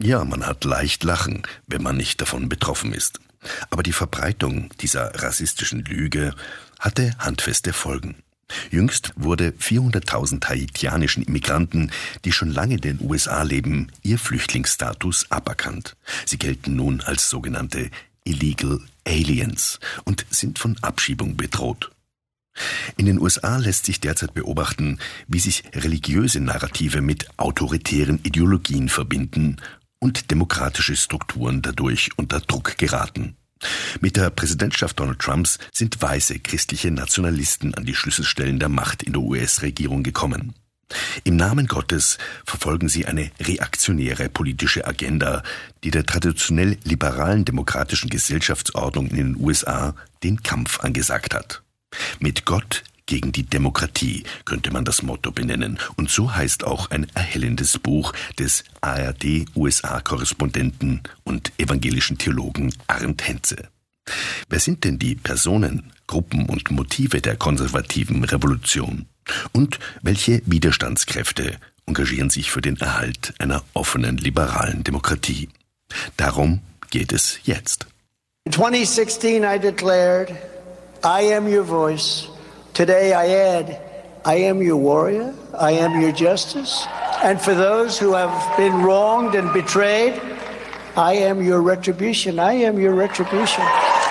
Ja, man hat leicht lachen, wenn man nicht davon betroffen ist. Aber die Verbreitung dieser rassistischen Lüge hatte handfeste Folgen. Jüngst wurde 400.000 haitianischen Immigranten, die schon lange in den USA leben, ihr Flüchtlingsstatus aberkannt. Sie gelten nun als sogenannte Illegal Aliens und sind von Abschiebung bedroht. In den USA lässt sich derzeit beobachten, wie sich religiöse Narrative mit autoritären Ideologien verbinden und demokratische Strukturen dadurch unter Druck geraten. Mit der Präsidentschaft Donald Trumps sind weiße christliche Nationalisten an die Schlüsselstellen der Macht in der US-Regierung gekommen. Im Namen Gottes verfolgen sie eine reaktionäre politische Agenda, die der traditionell liberalen demokratischen Gesellschaftsordnung in den USA den Kampf angesagt hat. Mit Gott gegen die Demokratie könnte man das Motto benennen. Und so heißt auch ein erhellendes Buch des ARD-USA-Korrespondenten und evangelischen Theologen Arndt Henze. Wer sind denn die Personen, Gruppen und Motive der konservativen Revolution? Und welche Widerstandskräfte engagieren sich für den Erhalt einer offenen liberalen Demokratie? Darum geht es jetzt. In 2016 I declared, I am your voice. Today I add, I am your warrior, I am your justice. And for those who have been wronged and betrayed, I am your retribution, I am your retribution.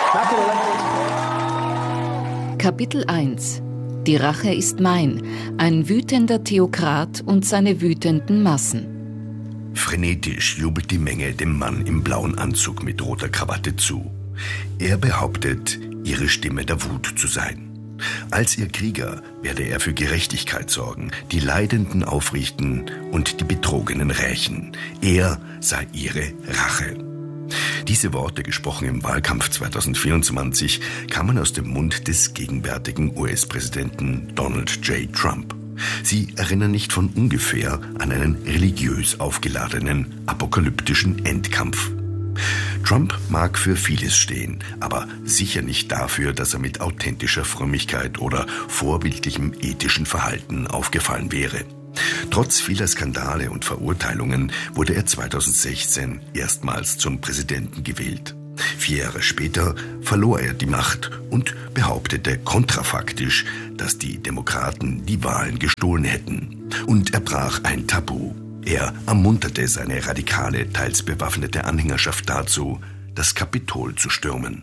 Kapitel 1. Die Rache ist mein, ein wütender Theokrat und seine wütenden Massen. Frenetisch jubelt die Menge dem Mann im blauen Anzug mit roter Krawatte zu. Er behauptet, ihre Stimme der Wut zu sein. Als ihr Krieger werde er für Gerechtigkeit sorgen, die Leidenden aufrichten und die Betrogenen rächen. Er sei ihre Rache. Diese Worte, gesprochen im Wahlkampf 2024, kamen aus dem Mund des gegenwärtigen US-Präsidenten Donald J. Trump. Sie erinnern nicht von ungefähr an einen religiös aufgeladenen, apokalyptischen Endkampf. Trump mag für vieles stehen, aber sicher nicht dafür, dass er mit authentischer Frömmigkeit oder vorbildlichem ethischen Verhalten aufgefallen wäre. Trotz vieler Skandale und Verurteilungen wurde er 2016 erstmals zum Präsidenten gewählt. 4 Jahre später verlor er die Macht und behauptete kontrafaktisch, dass die Demokraten die Wahlen gestohlen hätten. Und er brach ein Tabu. Er ermunterte seine radikale, teils bewaffnete Anhängerschaft dazu, das Kapitol zu stürmen.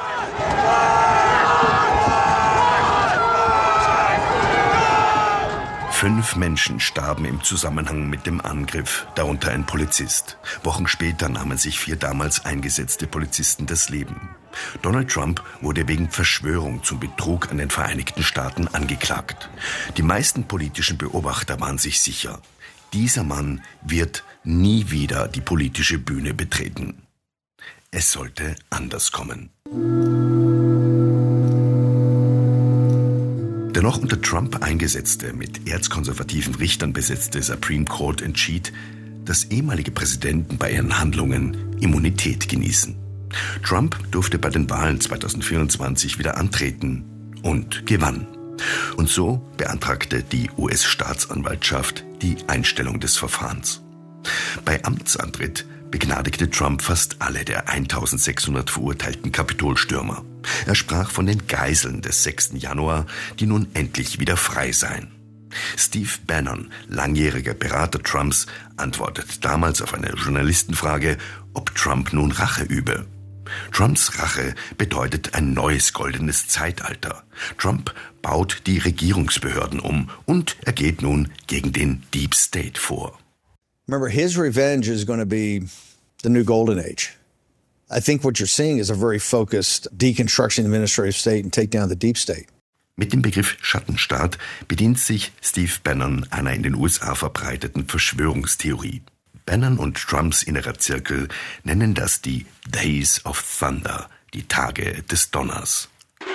Fünf Menschen starben im Zusammenhang mit dem Angriff, darunter ein Polizist. Wochen später nahmen sich 4 damals eingesetzte Polizisten das Leben. Donald Trump wurde wegen Verschwörung zum Betrug an den Vereinigten Staaten angeklagt. Die meisten politischen Beobachter waren sich sicher, dieser Mann wird nie wieder die politische Bühne betreten. Es sollte anders kommen. Der noch unter Trump eingesetzte, mit erzkonservativen Richtern besetzte Supreme Court entschied, dass ehemalige Präsidenten bei ihren Handlungen Immunität genießen. Trump durfte bei den Wahlen 2024 wieder antreten und gewann. Und so beantragte die US-Staatsanwaltschaft die Einstellung des Verfahrens. Bei Amtsantritt begnadigte Trump fast alle der 1600 verurteilten Kapitolstürmer. Er sprach von den Geiseln des 6. Januar, die nun endlich wieder frei seien. Steve Bannon, langjähriger Berater Trumps, antwortet damals auf eine Journalistenfrage, ob Trump nun Rache übe. Trumps Rache bedeutet ein neues goldenes Zeitalter. Trump baut die Regierungsbehörden um und er geht nun gegen den Deep State vor. Remember, his revenge is going to be the new golden age. I think what you're seeing is a very focused deconstruction of the administrative state and take down the deep state. Mit dem Begriff Schattenstaat bedient sich Steve Bannon einer in den USA verbreiteten Verschwörungstheorie. Bannon und Trumps innerer Zirkel nennen das die Days of Thunder, die Tage des Donners.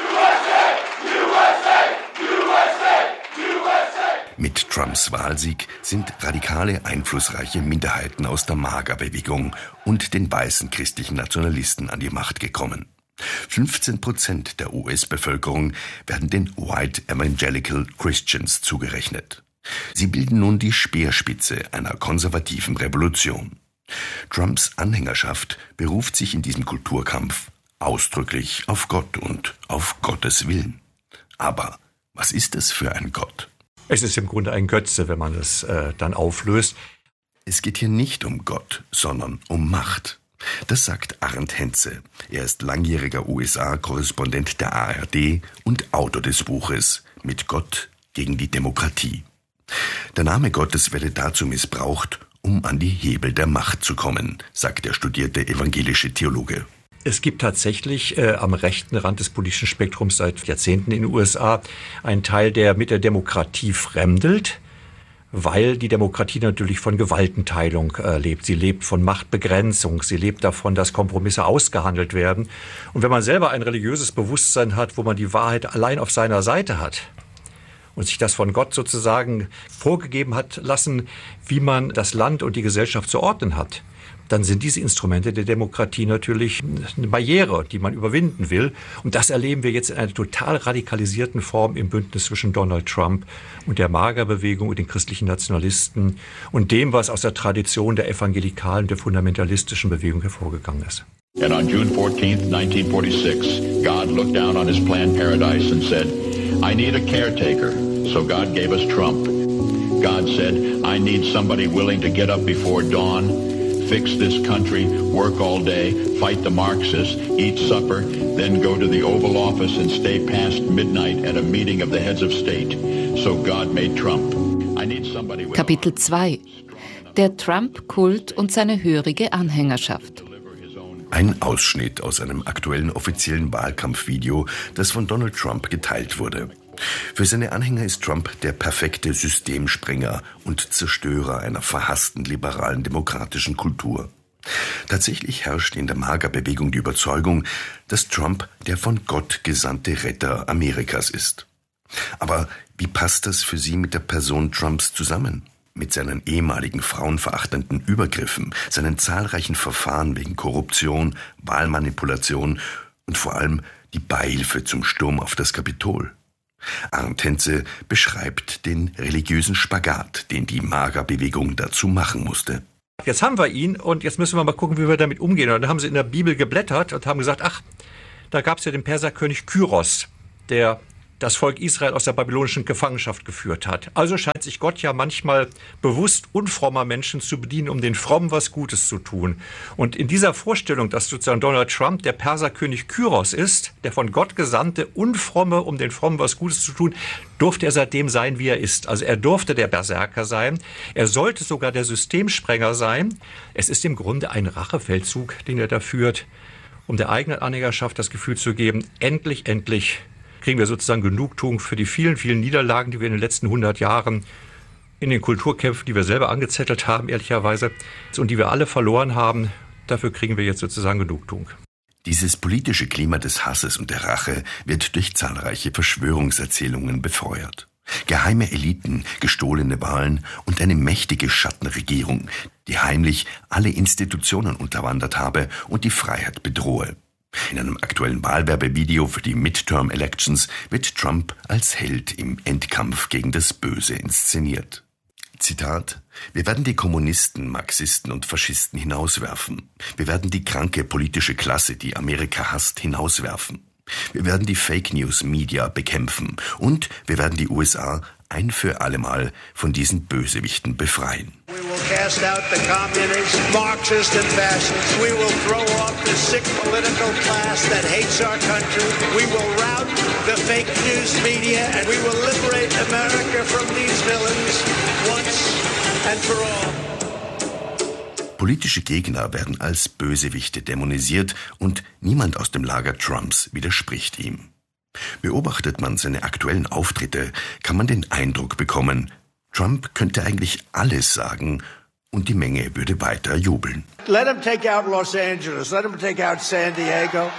Mit Trumps Wahlsieg sind radikale, einflussreiche Minderheiten aus der MAGA-Bewegung und den weißen christlichen Nationalisten an die Macht gekommen. 15% der US-Bevölkerung werden den White Evangelical Christians zugerechnet. Sie bilden nun die Speerspitze einer konservativen Revolution. Trumps Anhängerschaft beruft sich in diesem Kulturkampf ausdrücklich auf Gott und auf Gottes Willen. Aber was ist es für ein Gott? Es ist im Grunde ein Götze, wenn man es dann auflöst. Es geht hier nicht um Gott, sondern um Macht. Das sagt Arndt Henze. Er ist langjähriger USA-Korrespondent der ARD und Autor des Buches Mit Gott gegen die Demokratie. Der Name Gottes werde dazu missbraucht, um an die Hebel der Macht zu kommen, sagt der studierte evangelische Theologe. Es gibt tatsächlich am rechten Rand des politischen Spektrums seit Jahrzehnten in den USA einen Teil, der mit der Demokratie fremdelt, weil die Demokratie natürlich von Gewaltenteilung lebt. Sie lebt von Machtbegrenzung, sie lebt davon, dass Kompromisse ausgehandelt werden. Und wenn man selber ein religiöses Bewusstsein hat, wo man die Wahrheit allein auf seiner Seite hat und sich das von Gott sozusagen vorgegeben hat lassen, wie man das Land und die Gesellschaft zu ordnen hat, dann sind diese Instrumente der Demokratie natürlich eine Barriere, die man überwinden will. Und das erleben wir jetzt in einer total radikalisierten Form im Bündnis zwischen Donald Trump und der MAGA-Bewegung und den christlichen Nationalisten und dem, was aus der Tradition der evangelikalen, der fundamentalistischen Bewegung hervorgegangen ist. And on June 14th, 1946, God looked down on his planned paradise and said, I need a caretaker. So God gave us Trump. God said, I need somebody willing to get up before dawn, fix this country, work all day, fight the Marxists, eat supper, then go to the Oval Office and stay past midnight at a meeting of the heads of state. So God made Trump. I need somebody with Kapitel 2. Der Trump-Kult und seine hörige Anhängerschaft. Ein Ausschnitt aus einem aktuellen offiziellen Wahlkampfvideo, das von Donald Trump geteilt wurde. Für seine Anhänger ist Trump der perfekte Systemsprenger und Zerstörer einer verhassten liberalen demokratischen Kultur. Tatsächlich herrscht in der MAGA-Bewegung die Überzeugung, dass Trump der von Gott gesandte Retter Amerikas ist. Aber wie passt das für sie mit der Person Trumps zusammen? Mit seinen ehemaligen frauenverachtenden Übergriffen, seinen zahlreichen Verfahren wegen Korruption, Wahlmanipulation und vor allem die Beihilfe zum Sturm auf das Kapitol. Arndt Henze beschreibt den religiösen Spagat, den die MAGA-Bewegung dazu machen musste. Jetzt haben wir ihn und jetzt müssen wir mal gucken, wie wir damit umgehen. Und dann haben sie in der Bibel geblättert und haben gesagt, ach, da gab es ja den Perserkönig Kyros, der das Volk Israel aus der babylonischen Gefangenschaft geführt hat. Also scheint sich Gott ja manchmal bewusst unfrommer Menschen zu bedienen, um den Frommen was Gutes zu tun. Und in dieser Vorstellung, dass sozusagen Donald Trump der Perserkönig Kyros ist, der von Gott gesandte Unfromme, um den Frommen was Gutes zu tun, durfte er seitdem sein, wie er ist. Also er durfte der Berserker sein. Er sollte sogar der Systemsprenger sein. Es ist im Grunde ein Rachefeldzug, den er da führt, um der eigenen Anhängerschaft das Gefühl zu geben, endlich kriegen wir sozusagen Genugtuung für die vielen, vielen Niederlagen, die wir in den letzten 100 Jahren in den Kulturkämpfen, die wir selber angezettelt haben, ehrlicherweise, und die wir alle verloren haben. Dafür kriegen wir jetzt sozusagen Genugtuung. Dieses politische Klima des Hasses und der Rache wird durch zahlreiche Verschwörungserzählungen befeuert. Geheime Eliten, gestohlene Wahlen und eine mächtige Schattenregierung, die heimlich alle Institutionen unterwandert habe und die Freiheit bedrohe. In einem aktuellen Wahlwerbevideo für die Midterm Elections wird Trump als Held im Endkampf gegen das Böse inszeniert. Zitat: Wir werden die Kommunisten, Marxisten und Faschisten hinauswerfen. Wir werden die kranke politische Klasse, die Amerika hasst, hinauswerfen. Wir werden die Fake-News-Media bekämpfen und wir werden die USA ein für allemal von diesen Bösewichten befreien. We will cast out the communists, Marxists and fascists. We will throw off the sick political class that hates our country. We will rout the fake news media and we will liberate America from these villains once and for all. Politische Gegner werden als Bösewichte dämonisiert und niemand aus dem Lager Trumps widerspricht ihm. Beobachtet man seine aktuellen Auftritte, kann man den Eindruck bekommen, Trump könnte eigentlich alles sagen und die Menge würde weiter jubeln. Let him take out Los Angeles. Let him take out San Diego.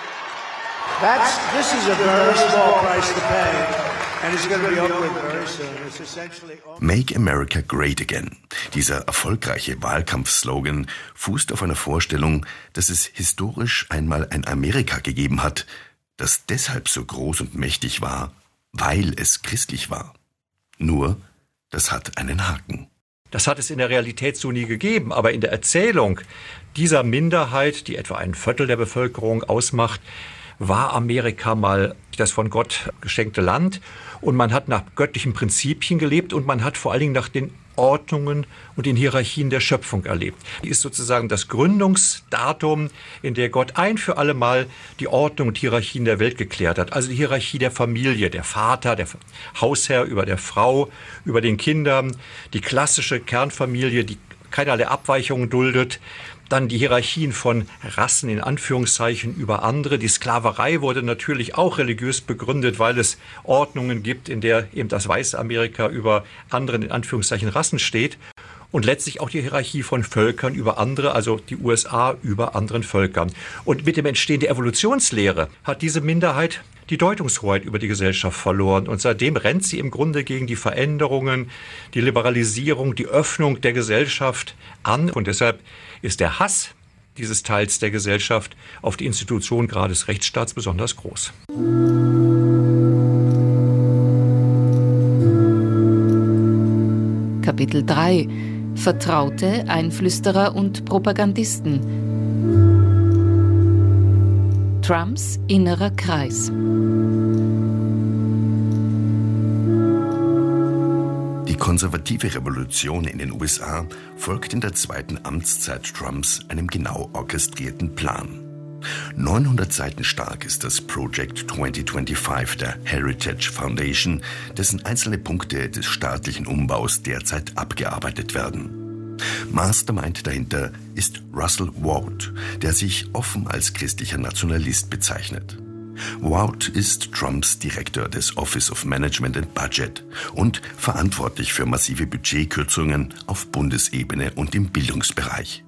This is a very small price to pay. And it's going to be over very soon. It's essentially Make America Great Again. Dieser erfolgreiche Wahlkampfslogan fußt auf einer Vorstellung, dass es historisch einmal ein Amerika gegeben hat, das deshalb so groß und mächtig war, weil es christlich war. Nur, das hat einen Haken. Das hat es in der Realität so nie gegeben, aber in der Erzählung dieser Minderheit, die etwa 1/4 der Bevölkerung ausmacht, war Amerika mal das von Gott geschenkte Land und man hat nach göttlichen Prinzipien gelebt und man hat vor allen Dingen nach den Ordnungen und den Hierarchien der Schöpfung erlebt. Die ist sozusagen das Gründungsdatum, in der Gott ein für alle Mal die Ordnung und Hierarchien der Welt geklärt hat. Also die Hierarchie der Familie, der Vater, der Hausherr über der Frau, über den Kindern, die klassische Kernfamilie, die keinerlei Abweichungen duldet. Dann die Hierarchien von Rassen in Anführungszeichen über andere. Die Sklaverei wurde natürlich auch religiös begründet, weil es Ordnungen gibt, in der eben das weiße Amerika über anderen in Anführungszeichen Rassen steht. Und letztlich auch die Hierarchie von Völkern über andere, also die USA über anderen Völkern. Und mit dem Entstehen der Evolutionslehre hat diese Minderheit die Deutungshoheit über die Gesellschaft verloren. Und seitdem rennt sie im Grunde gegen die Veränderungen, die Liberalisierung, die Öffnung der Gesellschaft an. Und deshalb ist der Hass dieses Teils der Gesellschaft auf die Institution gerade des Rechtsstaats besonders groß. Kapitel 3: Vertraute, Einflüsterer und Propagandisten. Trumps innerer Kreis. Die konservative Revolution in den USA folgt in der zweiten Amtszeit Trumps einem genau orchestrierten Plan. 900 Seiten stark ist das Project 2025 der Heritage Foundation, dessen einzelne Punkte des staatlichen Umbaus derzeit abgearbeitet werden. Mastermind dahinter ist Russell Vought, der sich offen als christlicher Nationalist bezeichnet. Vought ist Trumps Direktor des Office of Management and Budget und verantwortlich für massive Budgetkürzungen auf Bundesebene und im Bildungsbereich.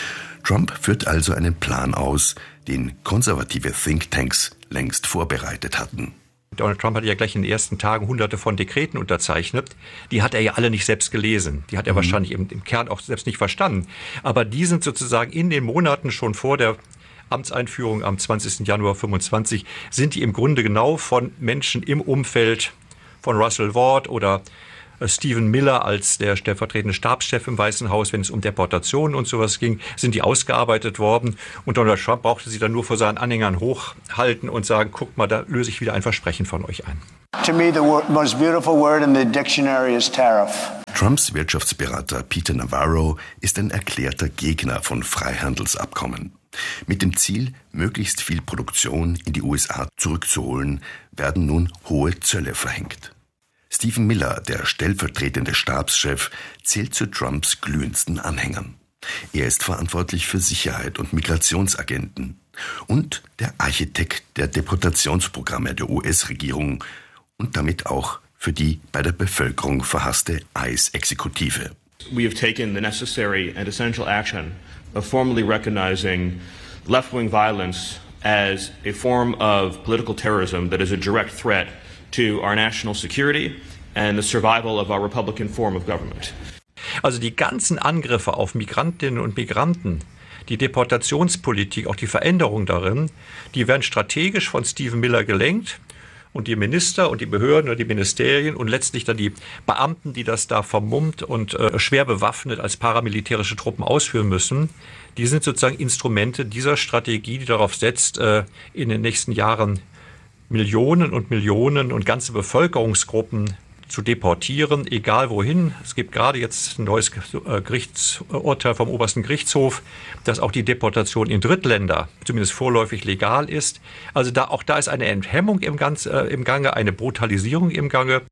Trump führt also einen Plan aus, den konservative Thinktanks längst vorbereitet hatten. Donald Trump hat ja gleich in den ersten Tagen Hunderte von Dekreten unterzeichnet. Die hat er ja alle nicht selbst gelesen. Die hat er wahrscheinlich im Kern auch selbst nicht verstanden. Aber die sind sozusagen in den Monaten schon vor der Amtseinführung am 20. Januar 25 sind die im Grunde genau von Menschen im Umfeld von Russell Vought oder Stephen Miller als der stellvertretende Stabschef im Weißen Haus, wenn es um Deportationen und sowas ging, sind die ausgearbeitet worden. Und Donald Trump brauchte sie dann nur vor seinen Anhängern hochhalten und sagen, guckt mal, da löse ich wieder ein Versprechen von euch ein. To me, the most beautiful word in the dictionary is tariff. Trumps Wirtschaftsberater Peter Navarro ist ein erklärter Gegner von Freihandelsabkommen. Mit dem Ziel, möglichst viel Produktion in die USA zurückzuholen, werden nun hohe Zölle verhängt. Stephen Miller, der stellvertretende Stabschef, zählt zu Trumps glühendsten Anhängern. Er ist verantwortlich für Sicherheit und Migrationsagenten und der Architekt der Deportationsprogramme der US-Regierung und damit auch für die bei der Bevölkerung verhasste ICE-Exekutive. We have taken the necessary and essential action of formally recognizing left-wing violence as a form of political terrorism that is a direct threat to our national security and the survival of our Republican form of government. Also die ganzen Angriffe auf Migrantinnen und Migranten, die Deportationspolitik, auch die Veränderung darin, die werden strategisch von Stephen Miller gelenkt. Und die Minister und die Behörden oder die Ministerien und letztlich dann die Beamten, die das da vermummt und schwer bewaffnet als paramilitärische Truppen ausführen müssen, die sind sozusagen Instrumente dieser Strategie, die darauf setzt, in den nächsten Jahren Millionen und ganze Bevölkerungsgruppen zu deportieren, egal wohin. Es gibt gerade jetzt ein neues Gerichtsurteil vom obersten Gerichtshof, dass auch die Deportation in Drittländer zumindest vorläufig legal ist. Also da ist eine Enthemmung im Gange, eine Brutalisierung im Gange.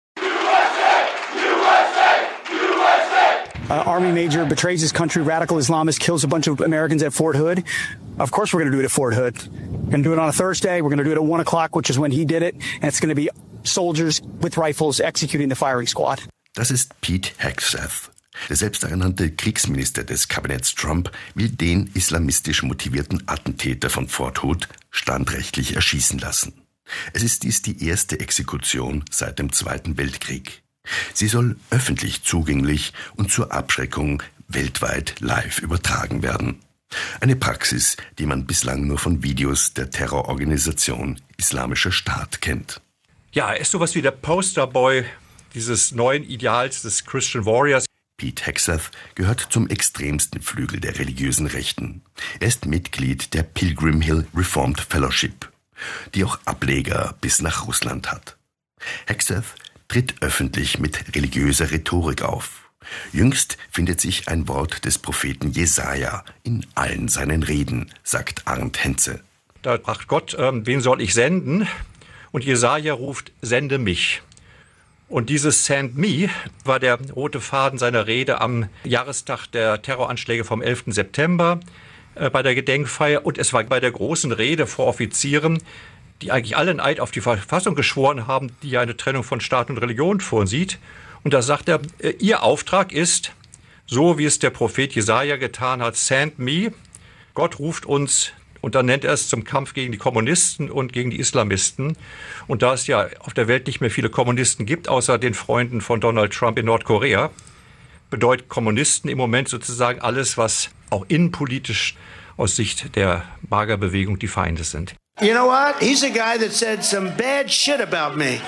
Army major betrays his country, radical Islamist kills a bunch of Americans at Fort Hood. Of course we're going to do it at Fort Hood. We're going to do it on a Thursday. We're going to do it at 1 o'clock, which is when he did it. And it's going to be soldiers with rifles executing the firing squad. Das ist Pete Hegseth. Der selbsternannte Kriegsminister des Kabinetts Trump will den islamistisch motivierten Attentäter von Fort Hood standrechtlich erschießen lassen. Es ist dies die erste Exekution seit dem Zweiten Weltkrieg. Sie soll öffentlich zugänglich und zur Abschreckung weltweit live übertragen werden. Eine Praxis, die man bislang nur von Videos der Terrororganisation Islamischer Staat kennt. Ja, er ist sowas wie der Posterboy dieses neuen Ideals des Christian Warriors. Pete Hegseth gehört zum extremsten Flügel der religiösen Rechten. Er ist Mitglied der Pilgrim Hill Reformed Fellowship, die auch Ableger bis nach Russland hat. Hegseth tritt öffentlich mit religiöser Rhetorik auf. Jüngst findet sich ein Wort des Propheten Jesaja in allen seinen Reden, sagt Arndt Henze. Da fragt Gott, wen soll ich senden? Und Jesaja ruft, sende mich. Und dieses Send Me war der rote Faden seiner Rede am Jahrestag der Terroranschläge vom 11. September bei der Gedenkfeier. Und es war bei der großen Rede vor Offizieren, die eigentlich alle einen Eid auf die Verfassung geschworen haben, die ja eine Trennung von Staat und Religion vorsieht. Und da sagt er, ihr Auftrag ist, so wie es der Prophet Jesaja getan hat, Send Me. Gott ruft uns, und dann nennt er es zum Kampf gegen die Kommunisten und gegen die Islamisten. Und da es ja auf der Welt nicht mehr viele Kommunisten gibt, außer den Freunden von Donald Trump in Nordkorea, bedeutet Kommunisten im Moment sozusagen alles, was auch innenpolitisch aus Sicht der MAGA-Bewegung die Feinde sind. You know what? He's a guy that said some bad shit about me.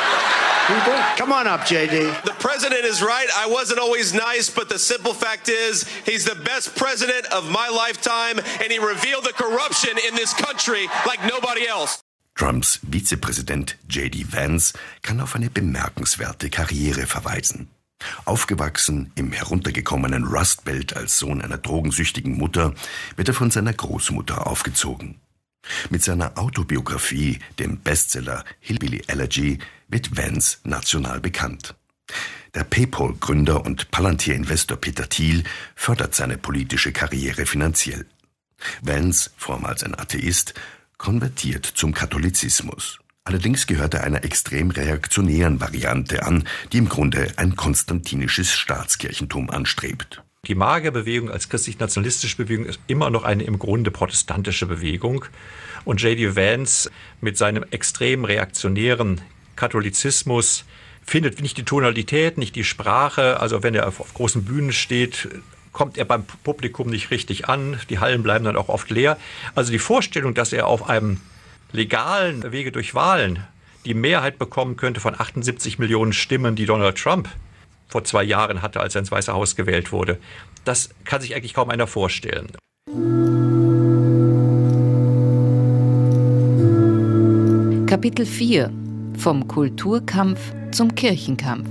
Come on up, JD. The president is right. I wasn't always nice, but the simple fact is he's the best president of my lifetime, and he revealed the corruption in this country like nobody else. Trumps Vizepräsident J.D. Vance kann auf eine bemerkenswerte Karriere verweisen. Aufgewachsen im heruntergekommenen Rust Belt als Sohn einer drogensüchtigen Mutter, wird er von seiner Großmutter aufgezogen. Mit seiner Autobiografie, dem Bestseller Hillbilly Elegy, wird Vance national bekannt. Der PayPal-Gründer und Palantir-Investor Peter Thiel fördert seine politische Karriere finanziell. Vance, vormals ein Atheist, konvertiert zum Katholizismus. Allerdings gehört er einer extrem reaktionären Variante an, die im Grunde ein konstantinisches Staatskirchentum anstrebt. Die MAGA-Bewegung als christlich-nationalistische Bewegung ist immer noch eine im Grunde protestantische Bewegung. Und J.D. Vance mit seinem extrem reaktionären Katholizismus findet nicht die Tonalität, nicht die Sprache. Also wenn er auf großen Bühnen steht, kommt er beim Publikum nicht richtig an. Die Hallen bleiben dann auch oft leer. Also die Vorstellung, dass er auf einem legalen Wege durch Wahlen die Mehrheit bekommen könnte von 78 Millionen Stimmen, die Donald Trump vor 2 Jahren hatte, als er ins Weiße Haus gewählt wurde. Das kann sich eigentlich kaum einer vorstellen. Kapitel 4 – Vom Kulturkampf zum Kirchenkampf.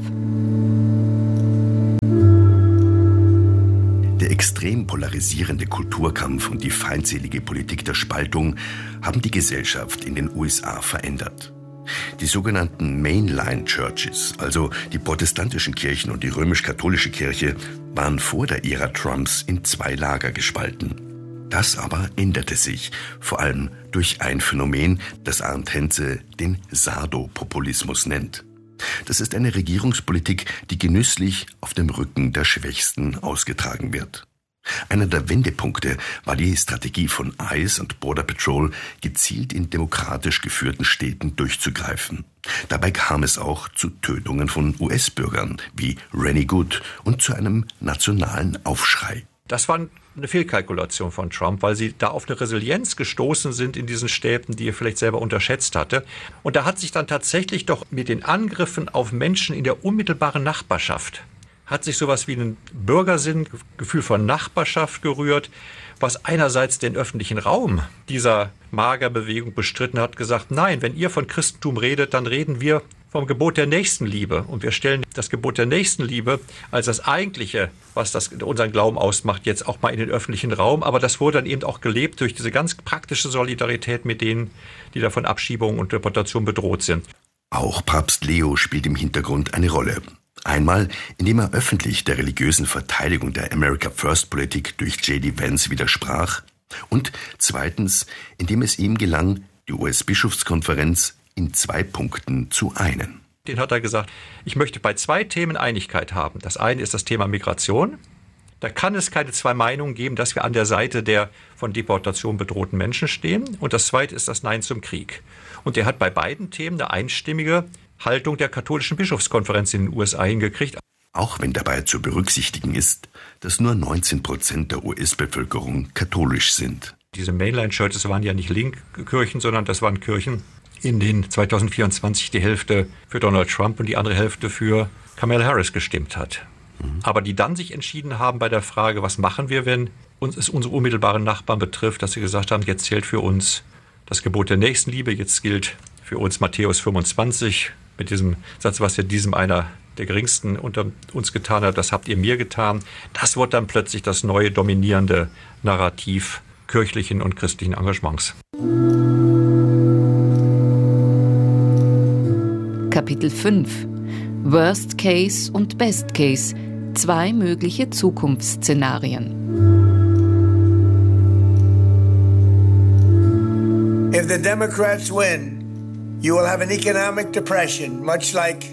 Der extrem polarisierende Kulturkampf und die feindselige Politik der Spaltung haben die Gesellschaft in den USA verändert. Die sogenannten Mainline Churches, also die protestantischen Kirchen und die römisch-katholische Kirche, waren vor der Ära Trumps in 2 Lager gespalten. Das aber änderte sich, vor allem durch ein Phänomen, das Arndt Henze den Sardo-Populismus nennt. Das ist eine Regierungspolitik, die genüsslich auf dem Rücken der Schwächsten ausgetragen wird. Einer der Wendepunkte war die Strategie von ICE und Border Patrol, gezielt in demokratisch geführten Städten durchzugreifen. Dabei kam es auch zu Tötungen von US-Bürgern wie Rennie Good und zu einem nationalen Aufschrei. Das war eine Fehlkalkulation von Trump, weil sie da auf eine Resilienz gestoßen sind in diesen Städten, die er vielleicht selber unterschätzt hatte. Und da hat sich dann tatsächlich doch mit den Angriffen auf Menschen in der unmittelbaren Nachbarschaft hat sich sowas wie ein Bürgersinn, Gefühl von Nachbarschaft gerührt, was einerseits den öffentlichen Raum dieser MAGA-Bewegung bestritten hat, gesagt, nein, wenn ihr von Christentum redet, dann reden wir vom Gebot der Nächstenliebe. Und wir stellen das Gebot der Nächstenliebe als das Eigentliche, was unseren Glauben ausmacht, jetzt auch mal in den öffentlichen Raum. Aber das wurde dann eben auch gelebt durch diese ganz praktische Solidarität mit denen, die da von Abschiebung und Deportation bedroht sind. Auch Papst Leo spielt im Hintergrund eine Rolle. Einmal, indem er öffentlich der religiösen Verteidigung der America First-Politik durch J.D. Vance widersprach. Und zweitens, indem es ihm gelang, die US-Bischofskonferenz in 2 Punkten zu einen. Den hat er gesagt, ich möchte bei 2 Themen Einigkeit haben. Das eine ist das Thema Migration. Da kann es keine 2 Meinungen geben, dass wir an der Seite der von Deportation bedrohten Menschen stehen. Und das zweite ist das Nein zum Krieg. Und er hat bei beiden Themen eine einstimmige Haltung der katholischen Bischofskonferenz in den USA hingekriegt. Auch wenn dabei zu berücksichtigen ist, dass nur 19% der US-Bevölkerung katholisch sind. Diese Mainline-Churches waren ja nicht Linkkirchen, sondern das waren Kirchen, in denen 2024 die Hälfte für Donald Trump und die andere Hälfte für Kamala Harris gestimmt hat. aber die dann sich entschieden haben bei der Frage, was machen wir, wenn es unsere unmittelbaren Nachbarn betrifft, dass sie gesagt haben, jetzt zählt für uns das Gebot der Nächstenliebe, jetzt gilt für uns Matthäus 25 mit diesem Satz, was ja diesem einer der geringsten unter uns getan hat, das habt ihr mir getan. Das wird dann plötzlich das neue dominierende Narrativ kirchlichen und christlichen Engagements. Kapitel 5 Worst Case und Best Case. 2 mögliche Zukunftsszenarien. If the Democrats win, you will have an economic depression, much like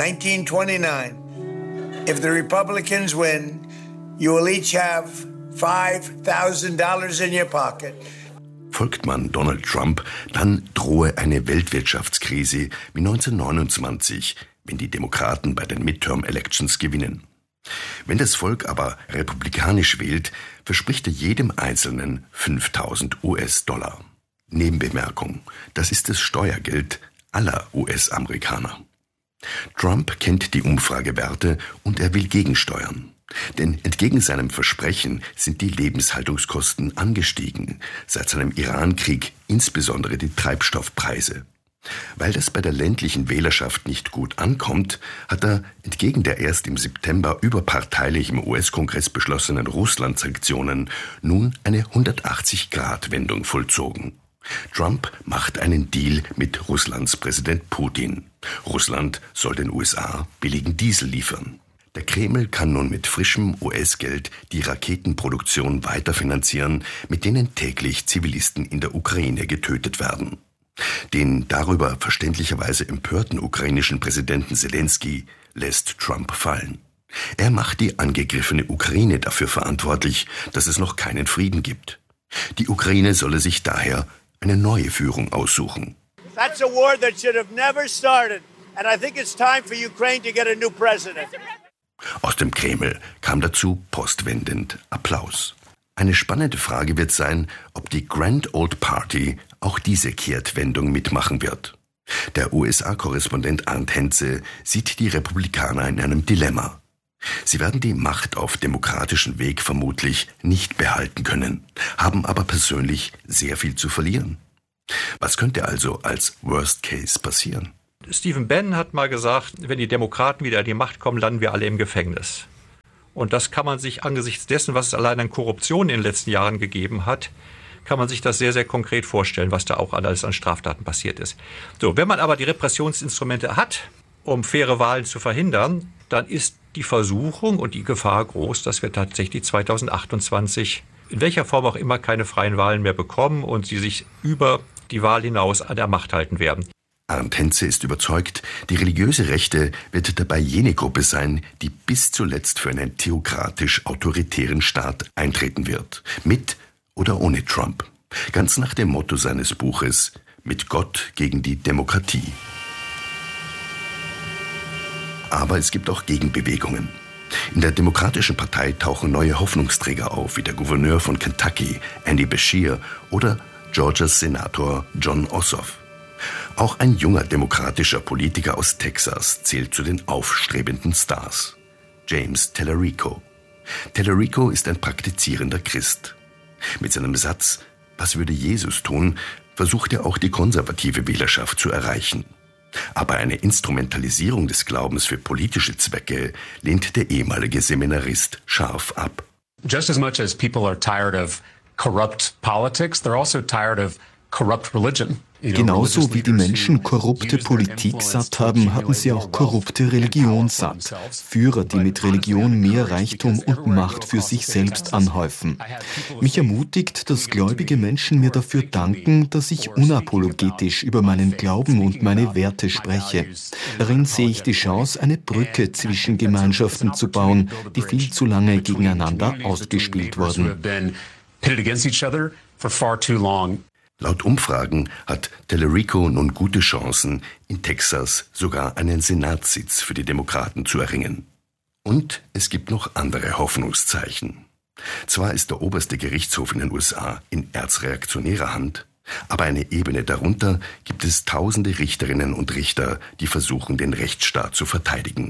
1929. If the Republicans win, you will each have $5,000 in your pocket. Folgt man Donald Trump, dann drohe eine Weltwirtschaftskrise wie 1929, wenn die Demokraten bei den Midterm-Elections gewinnen. Wenn das Volk aber republikanisch wählt, verspricht er jedem Einzelnen $5.000. Nebenbemerkung, das ist das Steuergeld aller US-Amerikaner. Trump kennt die Umfragewerte und er will gegensteuern. Denn entgegen seinem Versprechen sind die Lebenshaltungskosten angestiegen, seit seinem Irankrieg insbesondere die Treibstoffpreise. Weil das bei der ländlichen Wählerschaft nicht gut ankommt, hat er entgegen der erst im September überparteilich im US-Kongress beschlossenen Russland-Sanktionen nun eine 180-Grad-Wendung vollzogen. Trump macht einen Deal mit Russlands Präsident Putin. Russland soll den USA billigen Diesel liefern. Der Kreml kann nun mit frischem US-Geld die Raketenproduktion weiterfinanzieren, mit denen täglich Zivilisten in der Ukraine getötet werden. Den darüber verständlicherweise empörten ukrainischen Präsidenten Zelensky lässt Trump fallen. Er macht die angegriffene Ukraine dafür verantwortlich, dass es noch keinen Frieden gibt. Die Ukraine solle sich daher eine neue Führung aussuchen. That's a war that should have never started, and I think it's time for Ukraine to get a new president. Aus dem Kreml kam dazu postwendend Applaus. Eine spannende Frage wird sein, ob die Grand Old Party auch diese Kehrtwendung mitmachen wird. Der USA-Korrespondent Arndt Henze sieht die Republikaner in einem Dilemma. Sie werden die Macht auf demokratischen Weg vermutlich nicht behalten können, haben aber persönlich sehr viel zu verlieren. Was könnte also als Worst Case passieren? Stephen Bannon hat mal gesagt, wenn die Demokraten wieder an die Macht kommen, landen wir alle im Gefängnis. Und das kann man sich angesichts dessen, was es allein an Korruption in den letzten Jahren gegeben hat, kann man sich das sehr, sehr konkret vorstellen, was da auch alles an Straftaten passiert ist. So, wenn man aber die Repressionsinstrumente hat, um faire Wahlen zu verhindern, dann ist die Versuchung und die Gefahr groß, dass wir tatsächlich 2028 in welcher Form auch immer keine freien Wahlen mehr bekommen und sie sich über die Wahl hinaus an der Macht halten werden. Arndt Henze ist überzeugt, die religiöse Rechte wird dabei jene Gruppe sein, die bis zuletzt für einen theokratisch-autoritären Staat eintreten wird. Mit oder ohne Trump. Ganz nach dem Motto seines Buches »Mit Gott gegen die Demokratie«. Aber es gibt auch Gegenbewegungen. In der Demokratischen Partei tauchen neue Hoffnungsträger auf, wie der Gouverneur von Kentucky, Andy Beshear, oder Georgias Senator Jon Ossoff. Auch ein junger demokratischer Politiker aus Texas zählt zu den aufstrebenden Stars. James Tallarico. Tallarico ist ein praktizierender Christ. Mit seinem Satz »Was würde Jesus tun?« versucht er auch die konservative Wählerschaft zu erreichen. Aber eine Instrumentalisierung des Glaubens für politische Zwecke lehnt der ehemalige Seminarist scharf ab. Just as much as people are tired of corrupt politics, they're also tired of corrupt religion. Genauso wie die Menschen korrupte Politik satt haben, hatten sie auch korrupte Religion satt. Führer, die mit Religion mehr Reichtum und Macht für sich selbst anhäufen. Mich ermutigt, dass gläubige Menschen mir dafür danken, dass ich unapologetisch über meinen Glauben und meine Werte spreche. Darin sehe ich die Chance, eine Brücke zwischen Gemeinschaften zu bauen, die viel zu lange gegeneinander ausgespielt wurden. Laut Umfragen hat Tallarico nun gute Chancen, in Texas sogar einen Senatssitz für die Demokraten zu erringen. Und es gibt noch andere Hoffnungszeichen. Zwar ist der oberste Gerichtshof in den USA in erzreaktionärer Hand, aber eine Ebene darunter gibt es tausende Richterinnen und Richter, die versuchen, den Rechtsstaat zu verteidigen.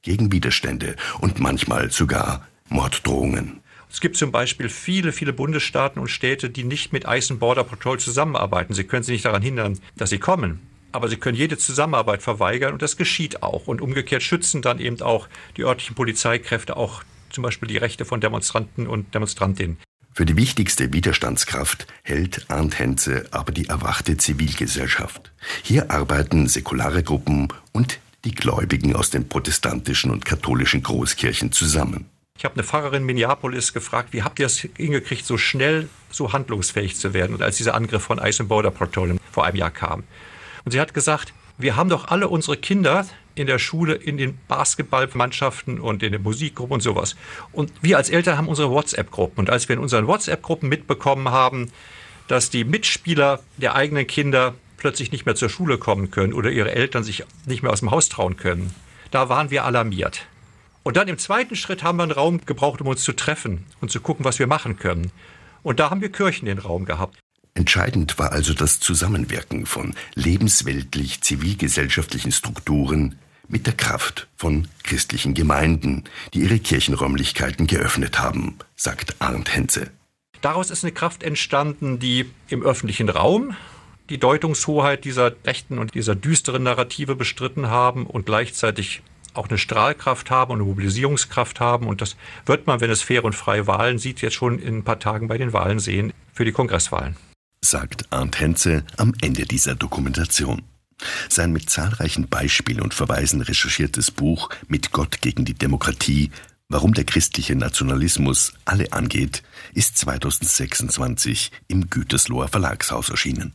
gegen Widerstände und manchmal sogar Morddrohungen. Es gibt zum Beispiel viele Bundesstaaten und Städte, die nicht mit Ice and Border Patrol zusammenarbeiten. Sie können sie nicht daran hindern, dass sie kommen. Aber sie können jede Zusammenarbeit verweigern und das geschieht auch. Und umgekehrt schützen dann eben auch die örtlichen Polizeikräfte auch zum Beispiel die Rechte von Demonstranten und Demonstrantinnen. Für die wichtigste Widerstandskraft hält Arndt Hentze aber die erwachte Zivilgesellschaft. Hier arbeiten säkulare Gruppen und die Gläubigen aus den protestantischen und katholischen Großkirchen zusammen. Ich habe eine Pfarrerin in Minneapolis gefragt, wie habt ihr es hingekriegt, so schnell so handlungsfähig zu werden, und als dieser Angriff von Ice and Border Patrol vor einem Jahr kam. Und sie hat gesagt, wir haben doch alle unsere Kinder in der Schule, in den Basketballmannschaften und in den Musikgruppen und sowas. Und wir als Eltern haben unsere WhatsApp-Gruppen. Und als wir in unseren WhatsApp-Gruppen mitbekommen haben, dass die Mitspieler der eigenen Kinder plötzlich nicht mehr zur Schule kommen können oder ihre Eltern sich nicht mehr aus dem Haus trauen können, da waren wir alarmiert. Und dann im zweiten Schritt haben wir einen Raum gebraucht, um uns zu treffen und zu gucken, was wir machen können. Und da haben wir Kirchen den Raum gehabt. Entscheidend war also das Zusammenwirken von lebensweltlich-zivilgesellschaftlichen Strukturen mit der Kraft von christlichen Gemeinden, die ihre Kirchenräumlichkeiten geöffnet haben, sagt Arndt Hentze. Daraus ist eine Kraft entstanden, die im öffentlichen Raum die Deutungshoheit dieser rechten und dieser düsteren Narrative bestritten haben und gleichzeitig auch eine Strahlkraft haben und eine Mobilisierungskraft haben. Und das wird man, wenn es faire und freie Wahlen sieht, jetzt schon in ein paar Tagen bei den Wahlen sehen, für die Kongresswahlen. Sagt Arndt Hentze am Ende dieser Dokumentation. Sein mit zahlreichen Beispielen und Verweisen recherchiertes Buch »Mit Gott gegen die Demokratie – Warum der christliche Nationalismus alle angeht« ist 2026 im Gütersloher Verlagshaus erschienen.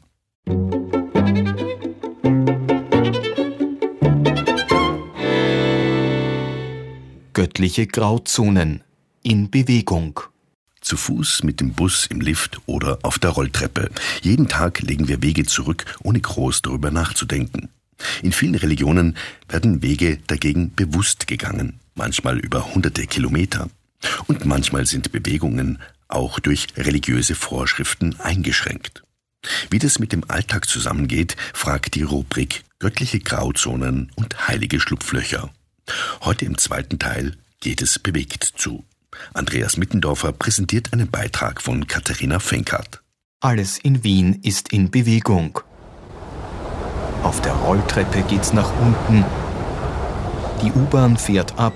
Göttliche Grauzonen in Bewegung. Zu Fuß, mit dem Bus, im Lift oder auf der Rolltreppe. Jeden Tag legen wir Wege zurück, ohne groß darüber nachzudenken. In vielen Religionen werden Wege dagegen bewusst gegangen, manchmal über hunderte Kilometer. Und manchmal sind Bewegungen auch durch religiöse Vorschriften eingeschränkt. Wie das mit dem Alltag zusammengeht, fragt die Rubrik Göttliche Grauzonen und heilige Schlupflöcher. Heute im zweiten Teil geht es bewegt zu. Andreas Mittendorfer präsentiert einen Beitrag von Katharina Fenkart. Alles in Wien ist in Bewegung. Auf der Rolltreppe geht's nach unten. Die U-Bahn fährt ab.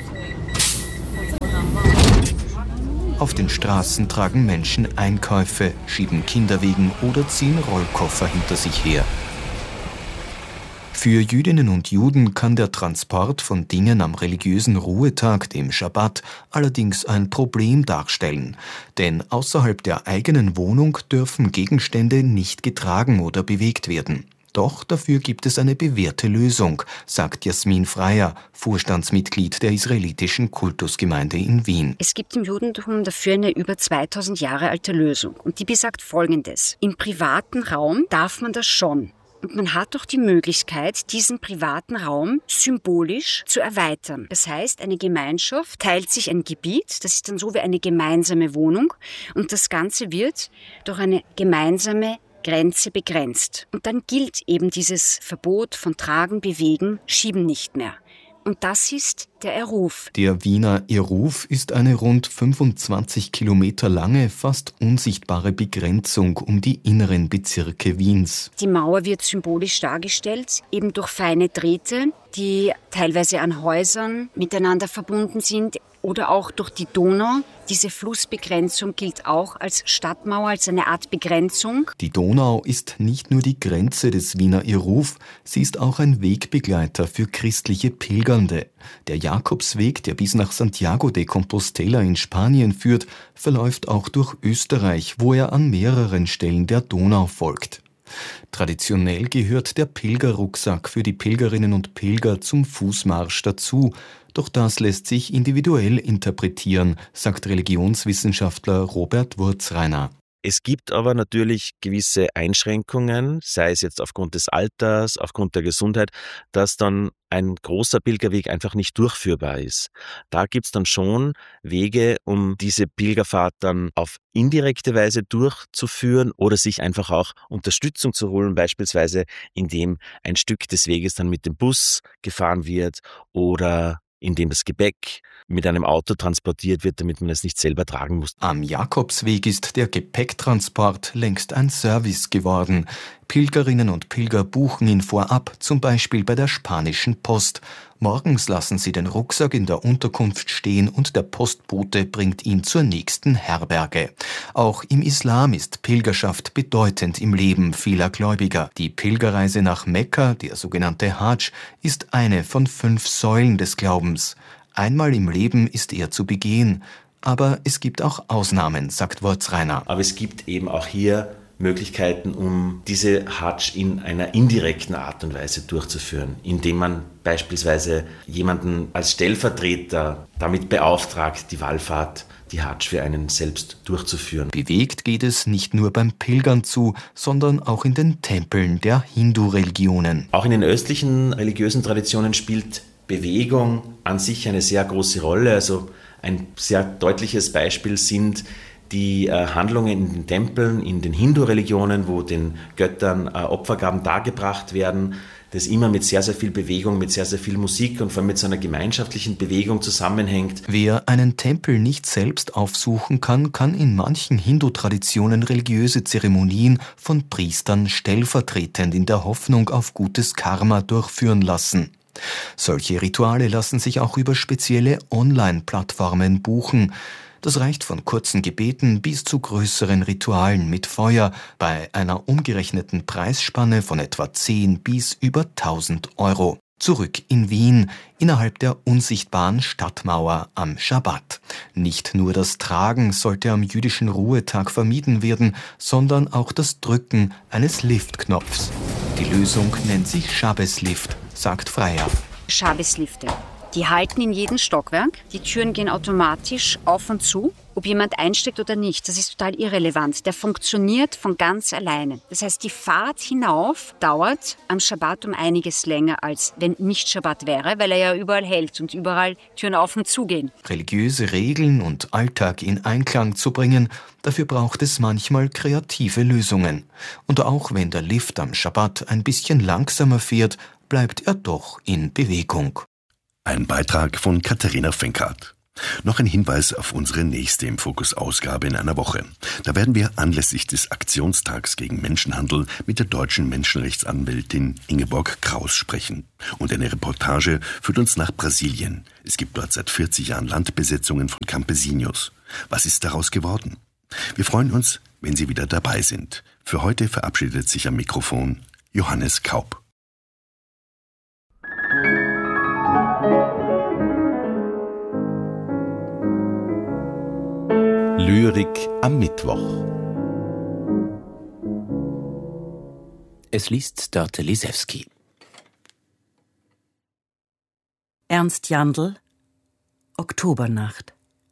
Auf den Straßen tragen Menschen Einkäufe, schieben Kinderwegen oder ziehen Rollkoffer hinter sich her. Für Jüdinnen und Juden kann der Transport von Dingen am religiösen Ruhetag, dem Schabbat, allerdings ein Problem darstellen. Denn außerhalb der eigenen Wohnung dürfen Gegenstände nicht getragen oder bewegt werden. Doch dafür gibt es eine bewährte Lösung, sagt Jasmin Freier, Vorstandsmitglied der israelitischen Kultusgemeinde in Wien. Es gibt im Judentum dafür eine über 2000 Jahre alte Lösung. Und die besagt Folgendes: Im privaten Raum darf man das schon. Und man hat doch die Möglichkeit, diesen privaten Raum symbolisch zu erweitern. Das heißt, eine Gemeinschaft teilt sich ein Gebiet, das ist dann so wie eine gemeinsame Wohnung, und das Ganze wird durch eine gemeinsame Grenze begrenzt. Und dann gilt eben dieses Verbot von Tragen, Bewegen, Schieben nicht mehr. Und das ist der Eruf. Der Wiener Eruf ist eine rund 25 Kilometer lange, fast unsichtbare Begrenzung um die inneren Bezirke Wiens. Die Mauer wird symbolisch dargestellt, eben durch feine Drähte, die teilweise an Häusern miteinander verbunden sind, oder auch durch die Donau. Diese Flussbegrenzung gilt auch als Stadtmauer, als eine Art Begrenzung. Die Donau ist nicht nur die Grenze des Wiener Eruf, sie ist auch ein Wegbegleiter für christliche Pilgernde. Der Jakobsweg, der bis nach Santiago de Compostela in Spanien führt, verläuft auch durch Österreich, wo er an mehreren Stellen der Donau folgt. Traditionell gehört der Pilgerrucksack für die Pilgerinnen und Pilger zum Fußmarsch dazu. Doch das lässt sich individuell interpretieren, sagt Religionswissenschaftler Robert Wurzreiner. Es gibt aber natürlich gewisse Einschränkungen, sei es jetzt aufgrund des Alters, aufgrund der Gesundheit, dass dann ein großer Pilgerweg einfach nicht durchführbar ist. Da gibt es dann schon Wege, um diese Pilgerfahrt dann auf indirekte Weise durchzuführen oder sich einfach auch Unterstützung zu holen, beispielsweise indem ein Stück des Weges dann mit dem Bus gefahren wird oder in dem das Gepäck mit einem Auto transportiert wird, damit man es nicht selber tragen muss. Am Jakobsweg ist der Gepäcktransport längst ein Service geworden. Pilgerinnen und Pilger buchen ihn vorab, zum Beispiel bei der Spanischen Post. Morgens lassen sie den Rucksack in der Unterkunft stehen und der Postbote bringt ihn zur nächsten Herberge. Auch im Islam ist Pilgerschaft bedeutend im Leben vieler Gläubiger. Die Pilgerreise nach Mekka, der sogenannte Hajj, ist eine von 5 Säulen des Glaubens. Einmal im Leben ist er zu begehen, aber es gibt auch Ausnahmen, sagt Wortsreiner. Aber es gibt eben auch hier Möglichkeiten, um diese Hajj in einer indirekten Art und Weise durchzuführen, indem man beispielsweise jemanden als Stellvertreter damit beauftragt, die Wallfahrt, die Hajj für einen selbst durchzuführen. Bewegt geht es nicht nur beim Pilgern zu, sondern auch in den Tempeln der Hindu-Religionen. Auch in den östlichen religiösen Traditionen spielt Bewegung an sich eine sehr große Rolle. Also ein sehr deutliches Beispiel sind die Handlungen in den Tempeln, in den Hindu-Religionen, wo den Göttern Opfergaben dargebracht werden, das immer mit sehr, sehr viel Bewegung, mit sehr, sehr viel Musik und vor allem mit so einer gemeinschaftlichen Bewegung zusammenhängt. Wer einen Tempel nicht selbst aufsuchen kann, kann in manchen Hindu-Traditionen religiöse Zeremonien von Priestern stellvertretend in der Hoffnung auf gutes Karma durchführen lassen. Solche Rituale lassen sich auch über spezielle Online-Plattformen buchen. Das reicht von kurzen Gebeten bis zu größeren Ritualen mit Feuer bei einer umgerechneten Preisspanne von etwa 10 bis über 1.000 Euro. Zurück in Wien, innerhalb der unsichtbaren Stadtmauer am Schabbat. Nicht nur das Tragen sollte am jüdischen Ruhetag vermieden werden, sondern auch das Drücken eines Liftknopfs. Die Lösung nennt sich Shabbes-Lift, sagt Freier. Shabbes-Lifte. Die halten in jedem Stockwerk. Die Türen gehen automatisch auf und zu. Ob jemand einsteigt oder nicht, das ist total irrelevant. Der funktioniert von ganz alleine. Das heißt, die Fahrt hinauf dauert am Schabbat um einiges länger, als wenn nicht Schabbat wäre, weil er ja überall hält und überall Türen auf und zu gehen. Religiöse Regeln und Alltag in Einklang zu bringen, dafür braucht es manchmal kreative Lösungen. Und auch wenn der Lift am Schabbat ein bisschen langsamer fährt, bleibt er doch in Bewegung. Ein Beitrag von Katharina Fenkart. Noch ein Hinweis auf unsere nächste im Fokus-Ausgabe in einer Woche. Da werden wir anlässlich des Aktionstags gegen Menschenhandel mit der deutschen Menschenrechtsanwältin Ingeborg Kraus sprechen. Und eine Reportage führt uns nach Brasilien. Es gibt dort seit 40 Jahren Landbesetzungen von Campesinos. Was ist daraus geworden? Wir freuen uns, wenn Sie wieder dabei sind. Für heute verabschiedet sich am Mikrofon Johannes Kaup. Lyrik am Mittwoch. Es liest Dörte Lisewski. Ernst Jandl, Oktobernacht.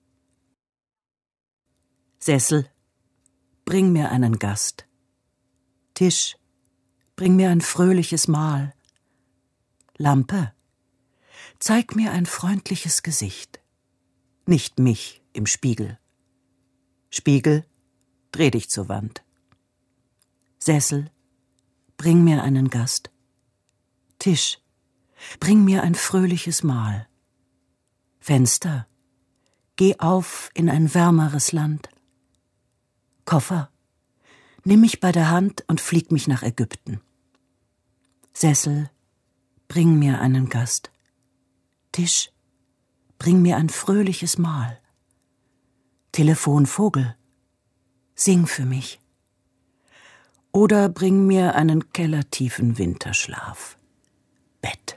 Sessel, bring mir einen Gast. Tisch, bring mir ein fröhliches Mahl. Lampe, zeig mir ein freundliches Gesicht. Nicht mich im Spiegel. Spiegel, dreh dich zur Wand. Sessel, bring mir einen Gast. Tisch, bring mir ein fröhliches Mahl. Fenster, geh auf in ein wärmeres Land. Koffer, nimm mich bei der Hand und flieg mich nach Ägypten. Sessel, bring mir einen Gast. Tisch, bring mir ein fröhliches Mahl. Telefonvogel, sing für mich. Oder bring mir einen kellertiefen Winterschlaf. Bett.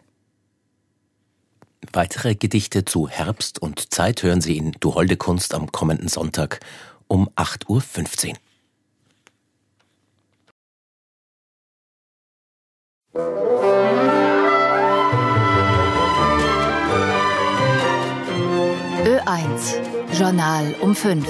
Weitere Gedichte zu Herbst und Zeit hören Sie in Du holde Kunst am kommenden Sonntag um 8:15 Uhr. Ö1 Journal um 5.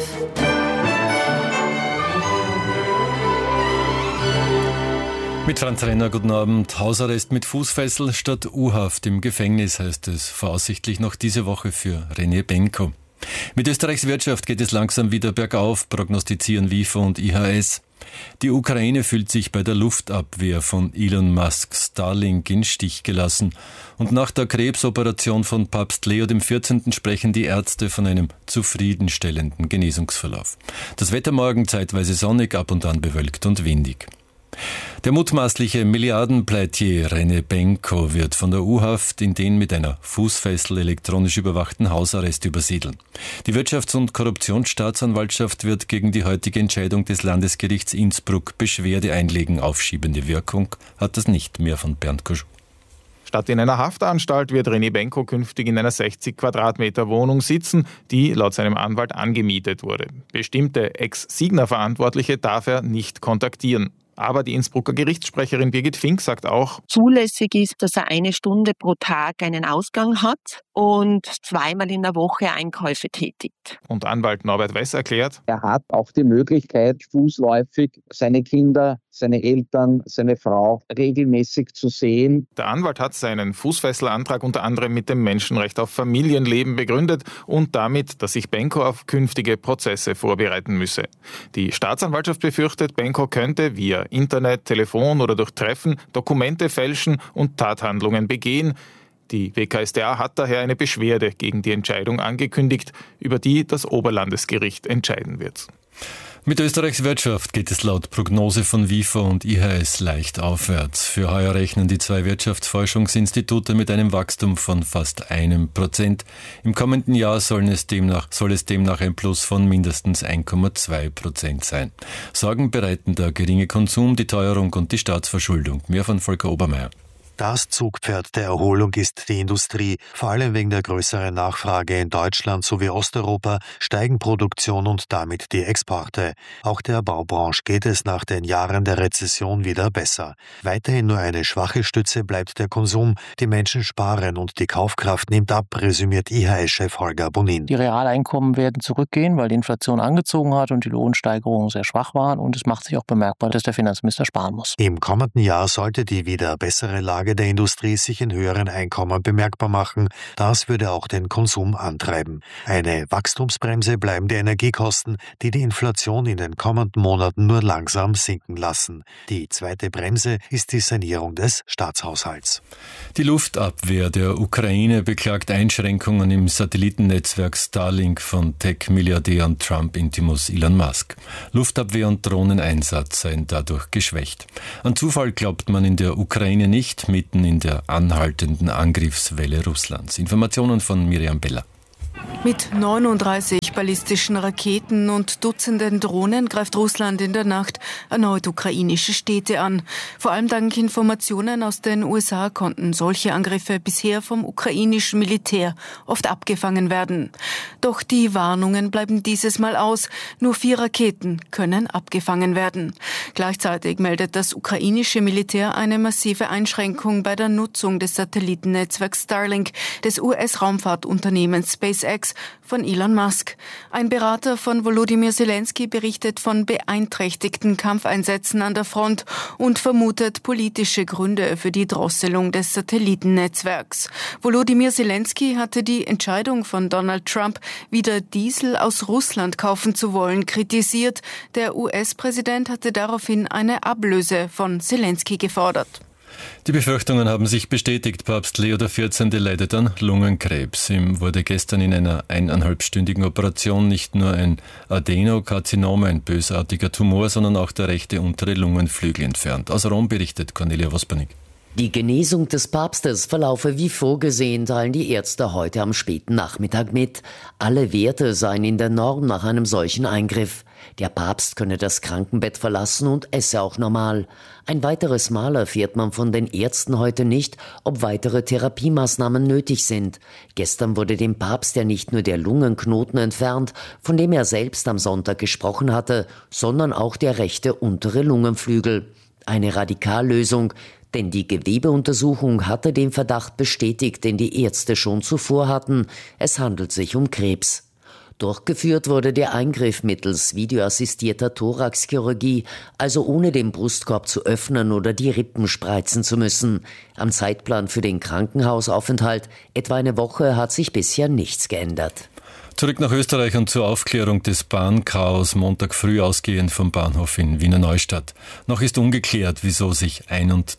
Mit Franz Renner, guten Abend. Hausarrest mit Fußfessel statt U-Haft im Gefängnis, heißt es voraussichtlich noch diese Woche für René Benko. Mit Österreichs Wirtschaft geht es langsam wieder bergauf, prognostizieren WIFO und IHS. Die Ukraine fühlt sich bei der Luftabwehr von Elon Musks Starlink in Stich gelassen. Und nach der Krebsoperation von Papst Leo XIV. Sprechen die Ärzte von einem zufriedenstellenden Genesungsverlauf. Das Wetter morgen zeitweise sonnig, ab und an bewölkt und windig. Der mutmaßliche Milliardenpleitier René Benko wird von der U-Haft in den mit einer Fußfessel elektronisch überwachten Hausarrest übersiedeln. Die Wirtschafts- und Korruptionsstaatsanwaltschaft wird gegen die heutige Entscheidung des Landesgerichts Innsbruck Beschwerde einlegen. Aufschiebende Wirkung hat das nicht mehr von Bernd Koschuk. Statt in einer Haftanstalt wird René Benko künftig in einer 60 Quadratmeter Wohnung sitzen, die laut seinem Anwalt angemietet wurde. Bestimmte Ex-Signa-Verantwortliche darf er nicht kontaktieren. Aber die Innsbrucker Gerichtssprecherin Birgit Fink sagt auch, zulässig ist, dass er 1 Stunde pro Tag einen Ausgang hat und 2-mal in der Woche Einkäufe tätigt. Und Anwalt Norbert Wess erklärt, er hat auch die Möglichkeit, fußläufig seine Kinder, seine Eltern, seine Frau regelmäßig zu sehen. Der Anwalt hat seinen Fußfesselantrag unter anderem mit dem Menschenrecht auf Familienleben begründet und damit, dass sich Benko auf künftige Prozesse vorbereiten müsse. Die Staatsanwaltschaft befürchtet, Benko könnte via Internet, Telefon oder durch Treffen Dokumente fälschen und Tathandlungen begehen. Die WKStA hat daher eine Beschwerde gegen die Entscheidung angekündigt, über die das Oberlandesgericht entscheiden wird. Mit Österreichs Wirtschaft geht es laut Prognose von WIFO und IHS leicht aufwärts. Für heuer rechnen die 2 Wirtschaftsforschungsinstitute mit einem Wachstum von fast 1%. Im kommenden Jahr soll es demnach ein Plus von mindestens 1,2% sein. Sorgen bereiten der geringe Konsum, die Teuerung und die Staatsverschuldung. Mehr von Volker Obermeier. Das Zugpferd der Erholung ist die Industrie. Vor allem wegen der größeren Nachfrage in Deutschland sowie Osteuropa steigen Produktion und damit die Exporte. Auch der Baubranche geht es nach den Jahren der Rezession wieder besser. Weiterhin nur eine schwache Stütze bleibt der Konsum. Die Menschen sparen und die Kaufkraft nimmt ab, resümiert IHS-Chef Holger Bonin. Die Realeinkommen werden zurückgehen, weil die Inflation angezogen hat und die Lohnsteigerungen sehr schwach waren. Und es macht sich auch bemerkbar, dass der Finanzminister sparen muss. Im kommenden Jahr sollte die wieder bessere Lage der Industrie sich in höheren Einkommen bemerkbar machen. Das würde auch den Konsum antreiben. Eine Wachstumsbremse bleiben die Energiekosten, die die Inflation in den kommenden Monaten nur langsam sinken lassen. Die zweite Bremse ist die Sanierung des Staatshaushalts. Die Luftabwehr der Ukraine beklagt Einschränkungen im Satellitennetzwerk Starlink von Tech-Milliardär und Trump-Intimus Elon Musk. Luftabwehr und Drohneneinsatz seien dadurch geschwächt. An Zufall glaubt man in der Ukraine nicht, mitten in der anhaltenden Angriffswelle Russlands. Informationen von Miriam Beller. Mit 39 ballistischen Raketen und Dutzenden Drohnen greift Russland in der Nacht erneut ukrainische Städte an. Vor allem dank Informationen aus den USA konnten solche Angriffe bisher vom ukrainischen Militär oft abgefangen werden. Doch die Warnungen bleiben dieses Mal aus. Nur 4 Raketen können abgefangen werden. Gleichzeitig meldet das ukrainische Militär eine massive Einschränkung bei der Nutzung des Satellitennetzwerks Starlink des US-Raumfahrtunternehmens SpaceX von Elon Musk. Ein Berater von Volodymyr Zelensky berichtet von beeinträchtigten Kampfeinsätzen an der Front und vermutet politische Gründe für die Drosselung des Satellitennetzwerks. Volodymyr Zelensky hatte die Entscheidung von Donald Trump, wieder Diesel aus Russland kaufen zu wollen, kritisiert. Der US-Präsident hatte daraufhin eine Ablöse von Zelensky gefordert. Die Befürchtungen haben sich bestätigt. Papst Leo XIV. Leidet an Lungenkrebs. Ihm wurde gestern in einer 1,5-stündigen Operation nicht nur ein Adenokarzinom, ein bösartiger Tumor, sondern auch der rechte untere Lungenflügel entfernt. Aus Rom berichtet Cornelia Vospernik. Die Genesung des Papstes verlaufe wie vorgesehen, teilen die Ärzte heute am späten Nachmittag mit. Alle Werte seien in der Norm nach einem solchen Eingriff. Der Papst könne das Krankenbett verlassen und esse auch normal. Ein weiteres Mal erfährt man von den Ärzten heute nicht, ob weitere Therapiemaßnahmen nötig sind. Gestern wurde dem Papst ja nicht nur der Lungenknoten entfernt, von dem er selbst am Sonntag gesprochen hatte, sondern auch der rechte untere Lungenflügel. Eine Radikallösung, denn die Gewebeuntersuchung hatte den Verdacht bestätigt, den die Ärzte schon zuvor hatten. Es handelt sich um Krebs. Durchgeführt wurde der Eingriff mittels videoassistierter Thoraxchirurgie, also ohne den Brustkorb zu öffnen oder die Rippen spreizen zu müssen. Am Zeitplan für den Krankenhausaufenthalt, etwa eine Woche, hat sich bisher nichts geändert. Zurück nach Österreich und zur Aufklärung des Bahnchaos Montag früh ausgehend vom Bahnhof in Wiener Neustadt. Noch ist ungeklärt, wieso sich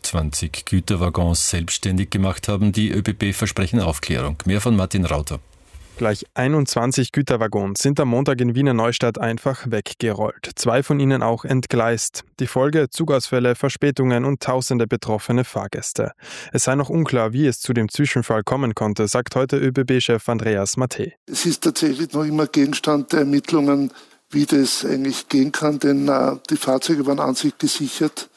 21 Güterwaggons selbstständig gemacht haben. Die ÖBB versprechen Aufklärung. Mehr von Martin Rauter. Gleich 21 Güterwaggons sind am Montag in Wiener Neustadt einfach weggerollt. 2 von ihnen auch entgleist. Die Folge: Zugausfälle, Verspätungen und tausende betroffene Fahrgäste. Es sei noch unklar, wie es zu dem Zwischenfall kommen konnte, sagt heute ÖBB-Chef Andreas Mattei. Es ist tatsächlich noch immer Gegenstand der Ermittlungen, wie das eigentlich gehen kann, denn die Fahrzeuge waren an sich gesichert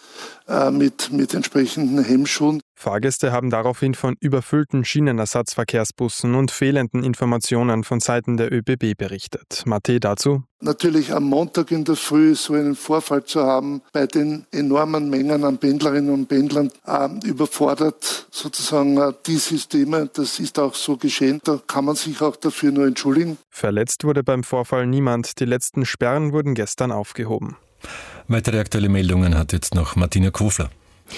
mit entsprechenden Hemmschuhen. Fahrgäste haben daraufhin von überfüllten Schienenersatzverkehrsbussen und fehlenden Informationen von Seiten der ÖBB berichtet. Mattei dazu: Natürlich am Montag in der Früh so einen Vorfall zu haben, bei den enormen Mengen an Pendlerinnen und Pendlern, überfordert sozusagen die Systeme. Das ist auch so geschehen. Da kann man sich auch dafür nur entschuldigen. Verletzt wurde beim Vorfall niemand. Die letzten Sperren wurden gestern aufgehoben. Weitere aktuelle Meldungen hat jetzt noch Martina Kofler.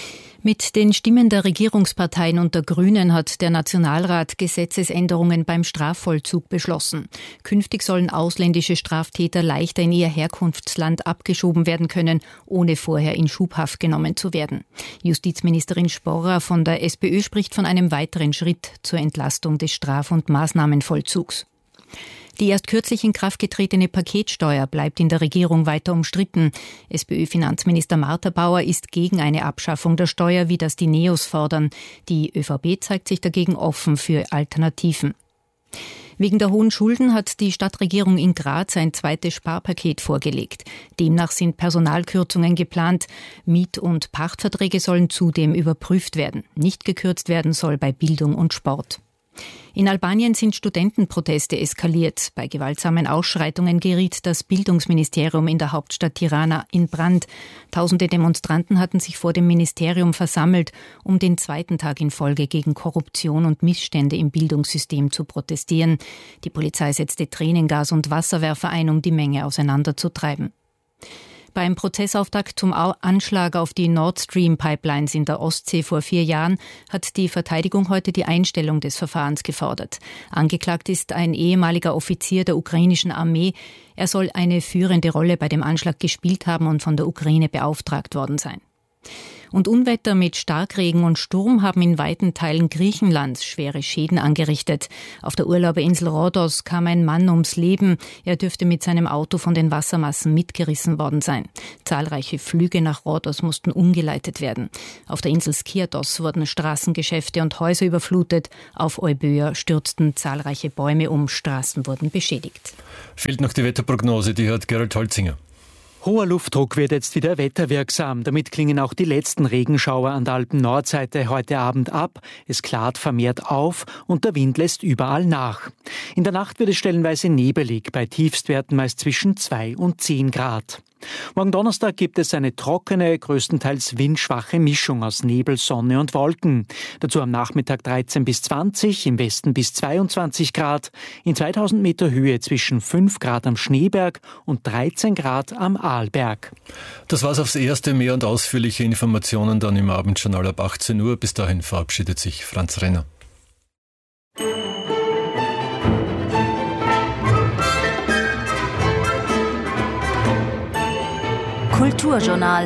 Mit den Stimmen der Regierungsparteien und der Grünen hat der Nationalrat Gesetzesänderungen beim Strafvollzug beschlossen. Künftig sollen ausländische Straftäter leichter in ihr Herkunftsland abgeschoben werden können, ohne vorher in Schubhaft genommen zu werden. Justizministerin Sporrer von der SPÖ spricht von einem weiteren Schritt zur Entlastung des Straf- und Maßnahmenvollzugs. Die erst kürzlich in Kraft getretene Paketsteuer bleibt in der Regierung weiter umstritten. SPÖ-Finanzminister Martha Bauer ist gegen eine Abschaffung der Steuer, wie das die Neos fordern. Die ÖVP zeigt sich dagegen offen für Alternativen. Wegen der hohen Schulden hat die Stadtregierung in Graz ein zweites Sparpaket vorgelegt. Demnach sind Personalkürzungen geplant. Miet- und Pachtverträge sollen zudem überprüft werden. Nicht gekürzt werden soll bei Bildung und Sport. In Albanien sind Studentenproteste eskaliert. Bei gewaltsamen Ausschreitungen geriet das Bildungsministerium in der Hauptstadt Tirana in Brand. Tausende Demonstranten hatten sich vor dem Ministerium versammelt, um den zweiten Tag in Folge gegen Korruption und Missstände im Bildungssystem zu protestieren. Die Polizei setzte Tränengas und Wasserwerfer ein, um die Menge auseinanderzutreiben. Beim Prozessauftakt zum Anschlag auf die Nord Stream Pipelines in der Ostsee vor 4 Jahren hat die Verteidigung heute die Einstellung des Verfahrens gefordert. Angeklagt ist ein ehemaliger Offizier der ukrainischen Armee. Er soll eine führende Rolle bei dem Anschlag gespielt haben und von der Ukraine beauftragt worden sein. Und Unwetter mit Starkregen und Sturm haben in weiten Teilen Griechenlands schwere Schäden angerichtet. Auf der Urlauberinsel Rhodos kam ein Mann ums Leben. Er dürfte mit seinem Auto von den Wassermassen mitgerissen worden sein. Zahlreiche Flüge nach Rhodos mussten umgeleitet werden. Auf der Insel Skiathos wurden Straßengeschäfte und Häuser überflutet. Auf Euböa stürzten zahlreiche Bäume um. Straßen wurden beschädigt. Fehlt noch die Wetterprognose, die hat Gerald Holzinger. Hoher Luftdruck wird jetzt wieder wetterwirksam. Damit klingen auch die letzten Regenschauer an der Alpen-Nordseite heute Abend ab. Es klart vermehrt auf und der Wind lässt überall nach. In der Nacht wird es stellenweise nebelig, bei Tiefstwerten meist zwischen 2 und 10 Grad. Morgen Donnerstag gibt es eine trockene, größtenteils windschwache Mischung aus Nebel, Sonne und Wolken. Dazu am Nachmittag 13 bis 20, im Westen bis 22 Grad, in 2000 Meter Höhe zwischen 5 Grad am Schneeberg und 13 Grad am Arlberg. Das war's aufs Erste. Mehr und ausführliche Informationen dann im Abendjournal ab 18 Uhr. Bis dahin verabschiedet sich Franz Renner. Kulturjournal.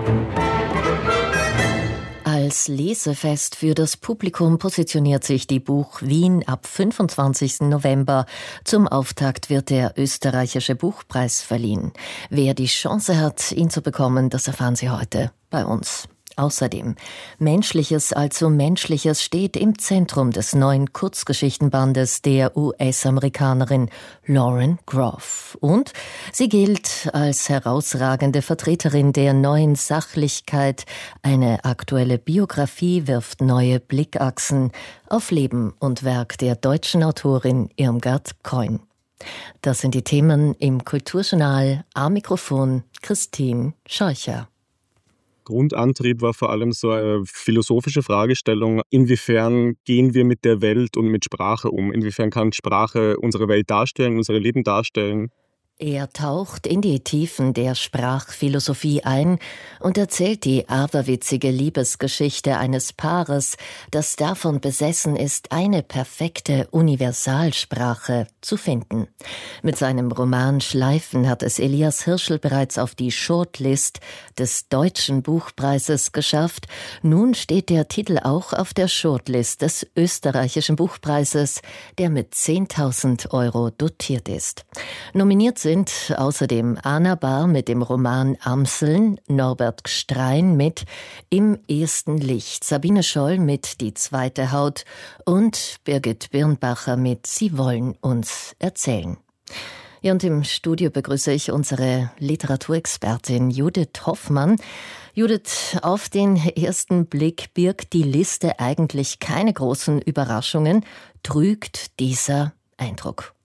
Als Lesefest für das Publikum positioniert sich die Buch Wien ab 25. November. Zum Auftakt wird der österreichische Buchpreis verliehen. Wer die Chance hat, ihn zu bekommen, das erfahren Sie heute bei uns. Außerdem, Menschliches allzu Menschliches steht im Zentrum des neuen Kurzgeschichtenbandes der US-Amerikanerin Lauren Groff. Und sie gilt als herausragende Vertreterin der neuen Sachlichkeit. Eine aktuelle Biografie wirft neue Blickachsen auf Leben und Werk der deutschen Autorin Irmgard Keun. Das sind die Themen im Kulturjournal. Am Mikrofon Christine Scheucher. Grundantrieb war vor allem so eine philosophische Fragestellung, inwiefern gehen wir mit der Welt und mit Sprache um? Inwiefern kann Sprache unsere Welt darstellen, unsere Leben darstellen? Er taucht in die Tiefen der Sprachphilosophie ein und erzählt die aberwitzige Liebesgeschichte eines Paares, das davon besessen ist, eine perfekte Universalsprache zu finden. Mit seinem Roman Schleifen hat es Elias Hirschl bereits auf die Shortlist des Deutschen Buchpreises geschafft. Nun steht der Titel auch auf der Shortlist des Österreichischen Buchpreises, der mit 10.000 € dotiert ist. Nominiert sind außerdem Anna Bahr mit dem Roman Amseln, Norbert Gstrein mit Im ersten Licht, Sabine Scholl mit Die zweite Haut und Birgit Birnbacher mit Sie wollen uns erzählen. Ja, und im Studio begrüße ich unsere Literaturexpertin Judith Hoffmann. Judith, auf den ersten Blick birgt die Liste eigentlich keine großen Überraschungen. Trügt dieser Eindruck?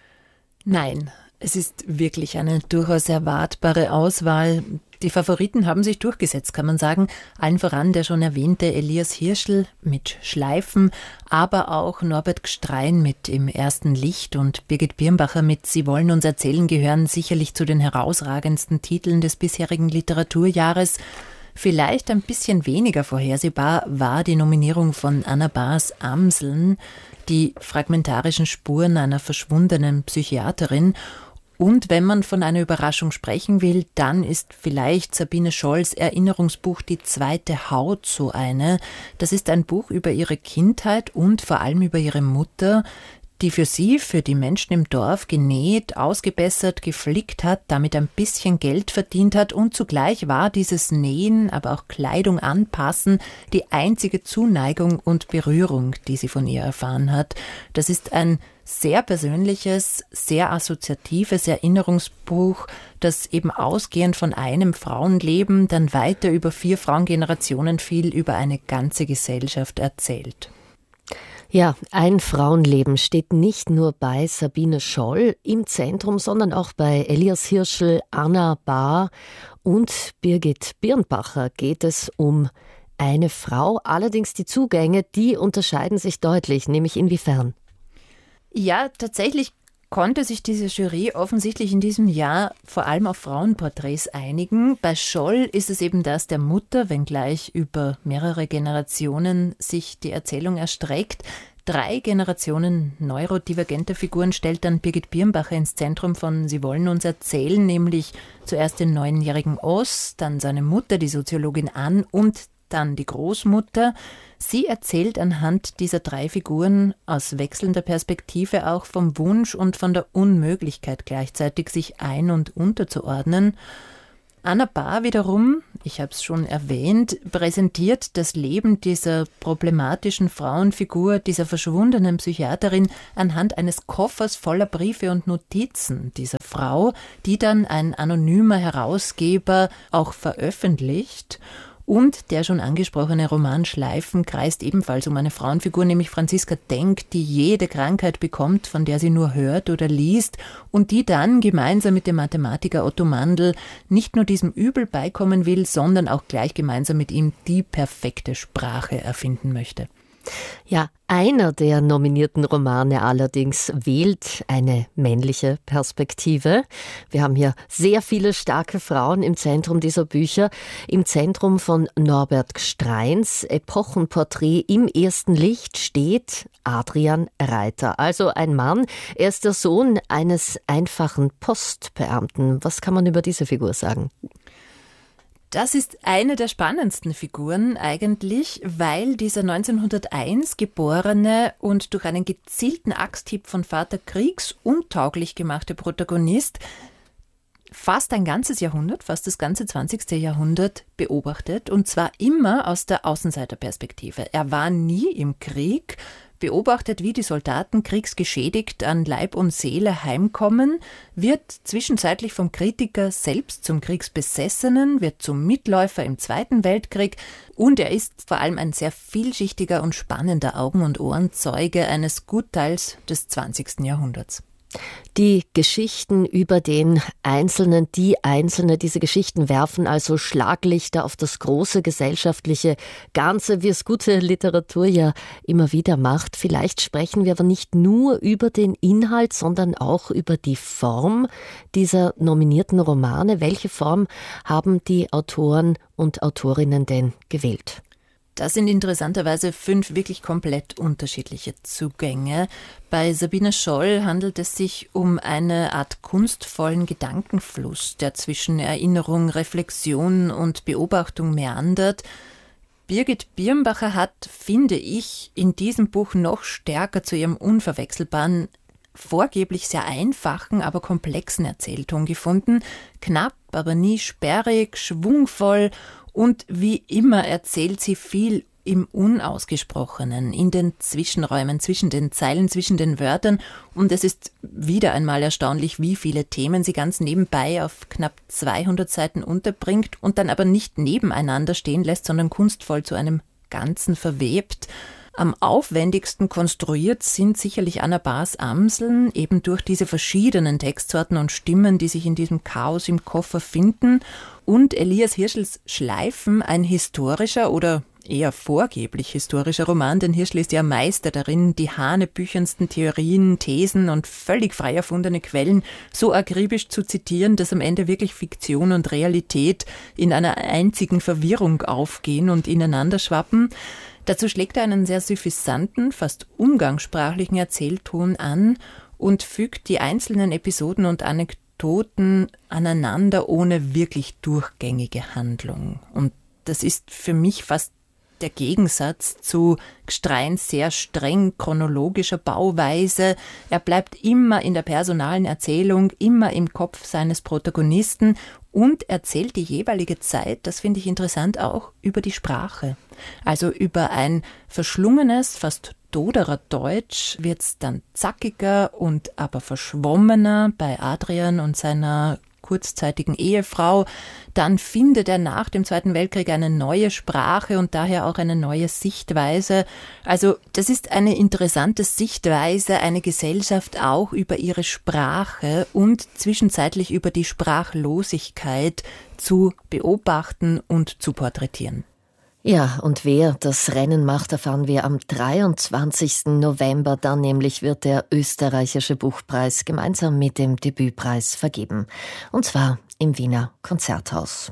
Nein. Es ist wirklich eine durchaus erwartbare Auswahl. Die Favoriten haben sich durchgesetzt, kann man sagen. Allen voran der schon erwähnte Elias Hirschl mit Schleifen, aber auch Norbert Gstrein mit Im ersten Licht und Birgit Birnbacher mit Sie wollen uns erzählen gehören sicherlich zu den herausragendsten Titeln des bisherigen Literaturjahres. Vielleicht ein bisschen weniger vorhersehbar war die Nominierung von Anna Bahrs Amseln, die fragmentarischen Spuren einer verschwundenen Psychiaterin. Und wenn man von einer Überraschung sprechen will, dann ist vielleicht Sabine Scholls Erinnerungsbuch Die zweite Haut so eine. Das ist ein Buch über ihre Kindheit und vor allem über ihre Mutter, die für sie, für die Menschen im Dorf genäht, ausgebessert, geflickt hat, damit ein bisschen Geld verdient hat und zugleich war dieses Nähen, aber auch Kleidung anpassen, die einzige Zuneigung und Berührung, die sie von ihr erfahren hat. Das ist ein sehr persönliches, sehr assoziatives Erinnerungsbuch, das eben ausgehend von einem Frauenleben dann weiter über 4 Frauengenerationen viel über eine ganze Gesellschaft erzählt. Ja, ein Frauenleben steht nicht nur bei Sabine Scholl im Zentrum, sondern auch bei Elias Hirschl, Anna Bahr und Birgit Birnbacher geht es um eine Frau. Allerdings die Zugänge, die unterscheiden sich deutlich, nämlich inwiefern? Ja, tatsächlich konnte sich diese Jury offensichtlich in diesem Jahr vor allem auf Frauenporträts einigen. Bei Scholl ist es eben das der Mutter, wenngleich über mehrere Generationen sich die Erzählung erstreckt. 3 Generationen neurodivergenter Figuren stellt dann Birgit Birnbacher ins Zentrum von Sie wollen uns erzählen, nämlich zuerst den 9-jährigen Oss, dann seine Mutter, die Soziologin Ann und dann die Großmutter. Sie erzählt anhand dieser 3 Figuren aus wechselnder Perspektive auch vom Wunsch und von der Unmöglichkeit gleichzeitig, sich ein- und unterzuordnen. Anna Bahr wiederum, ich habe es schon erwähnt, präsentiert das Leben dieser problematischen Frauenfigur, dieser verschwundenen Psychiaterin, anhand eines Koffers voller Briefe und Notizen dieser Frau, die dann ein anonymer Herausgeber auch veröffentlicht. Und der schon angesprochene Roman Schleifen kreist ebenfalls um eine Frauenfigur, nämlich Franziska Denk, die jede Krankheit bekommt, von der sie nur hört oder liest und die dann gemeinsam mit dem Mathematiker Otto Mandl nicht nur diesem Übel beikommen will, sondern auch gleich gemeinsam mit ihm die perfekte Sprache erfinden möchte. Ja, einer der nominierten Romane allerdings wählt eine männliche Perspektive. Wir haben hier sehr viele starke Frauen im Zentrum dieser Bücher. Im Zentrum von Norbert Gstreins Epochenporträt Im ersten Licht steht Adrian Reiter, also ein Mann. Er ist der Sohn eines einfachen Postbeamten. Was kann man über diese Figur sagen? Das ist eine der spannendsten Figuren eigentlich, weil dieser 1901 geborene und durch einen gezielten Axthieb von Vater Kriegs untauglich gemachte Protagonist fast ein ganzes Jahrhundert, fast das ganze 20. Jahrhundert beobachtet und zwar immer aus der Außenseiterperspektive. Er war nie im Krieg, beobachtet, wie die Soldaten kriegsgeschädigt an Leib und Seele heimkommen, wird zwischenzeitlich vom Kritiker selbst zum Kriegsbesessenen, wird zum Mitläufer im Zweiten Weltkrieg und er ist vor allem ein sehr vielschichtiger und spannender Augen- und Ohrenzeuge eines Gutteils des 20. Jahrhunderts. Die Geschichten über den Einzelnen, diese Geschichten werfen also Schlaglichter auf das große gesellschaftliche Ganze, wie es gute Literatur ja immer wieder macht. Vielleicht sprechen wir aber nicht nur über den Inhalt, sondern auch über die Form dieser nominierten Romane. Welche Form haben die Autoren und Autorinnen denn gewählt? Das sind interessanterweise 5 wirklich komplett unterschiedliche Zugänge. Bei Sabine Scholl handelt es sich um eine Art kunstvollen Gedankenfluss, der zwischen Erinnerung, Reflexion und Beobachtung meandert. Birgit Birnbacher hat, finde ich, in diesem Buch noch stärker zu ihrem unverwechselbaren, vorgeblich sehr einfachen, aber komplexen Erzählton gefunden. Knapp, aber nie sperrig, schwungvoll. Und wie immer erzählt sie viel im Unausgesprochenen, in den Zwischenräumen, zwischen den Zeilen, zwischen den Wörtern. Und es ist wieder einmal erstaunlich, wie viele Themen sie ganz nebenbei auf knapp 200 Seiten unterbringt und dann aber nicht nebeneinander stehen lässt, sondern kunstvoll zu einem Ganzen verwebt. Am aufwendigsten konstruiert sind sicherlich Anna Bahrs Amseln, eben durch diese verschiedenen Textsorten und Stimmen, die sich in diesem Chaos im Koffer finden. Und Elias Hirschls Schleifen, ein historischer oder eher vorgeblich historischer Roman, denn Hirschl ist ja Meister darin, die hanebüchernsten Theorien, Thesen und völlig frei erfundene Quellen so akribisch zu zitieren, dass am Ende wirklich Fiktion und Realität in einer einzigen Verwirrung aufgehen und ineinander schwappen. Dazu schlägt er einen sehr suffisanten, fast umgangssprachlichen Erzählton an und fügt die einzelnen Episoden und Anekdoten aneinander ohne wirklich durchgängige Handlung. Und das ist für mich fast der Gegensatz zu Gstreins sehr streng chronologischer Bauweise. Er bleibt immer in der personalen Erzählung, immer im Kopf seines Protagonisten und erzählt die jeweilige Zeit, das finde ich interessant, auch über die Sprache. Also über ein verschlungenes, fast Doderer Deutsch wird's dann zackiger und aber verschwommener bei Adrian und seiner kurzzeitigen Ehefrau. Dann findet er nach dem Zweiten Weltkrieg eine neue Sprache und daher auch eine neue Sichtweise. Also das ist eine interessante Sichtweise, eine Gesellschaft auch über ihre Sprache und zwischenzeitlich über die Sprachlosigkeit zu beobachten und zu porträtieren. Ja, und wer das Rennen macht, erfahren wir am 23. November. Dann nämlich wird der österreichische Buchpreis gemeinsam mit dem Debütpreis vergeben. Und zwar im Wiener Konzerthaus.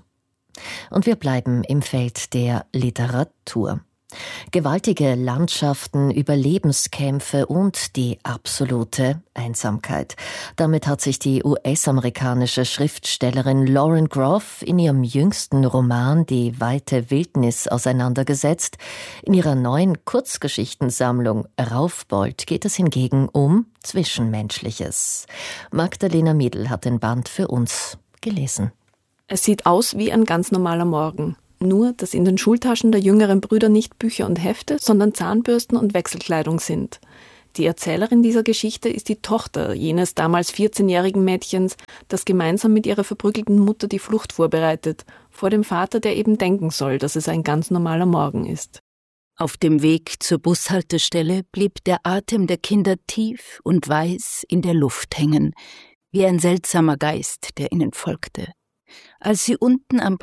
Und wir bleiben im Feld der Literatur. Gewaltige Landschaften, Überlebenskämpfe und die absolute Einsamkeit. Damit hat sich die US-amerikanische Schriftstellerin Lauren Groff in ihrem jüngsten Roman Die weite Wildnis auseinandergesetzt. In ihrer neuen Kurzgeschichtensammlung Raufbold geht es hingegen um Zwischenmenschliches. Magdalena Miedl hat den Band für uns gelesen. Es sieht aus wie ein ganz normaler Morgen. Nur, dass in den Schultaschen der jüngeren Brüder nicht Bücher und Hefte, sondern Zahnbürsten und Wechselkleidung sind. Die Erzählerin dieser Geschichte ist die Tochter jenes damals 14-jährigen Mädchens, das gemeinsam mit ihrer verprügelten Mutter die Flucht vorbereitet, vor dem Vater, der eben denken soll, dass es ein ganz normaler Morgen ist. Auf dem Weg zur Bushaltestelle blieb der Atem der Kinder tief und weiß in der Luft hängen, wie ein seltsamer Geist, der ihnen folgte. Als sie unten am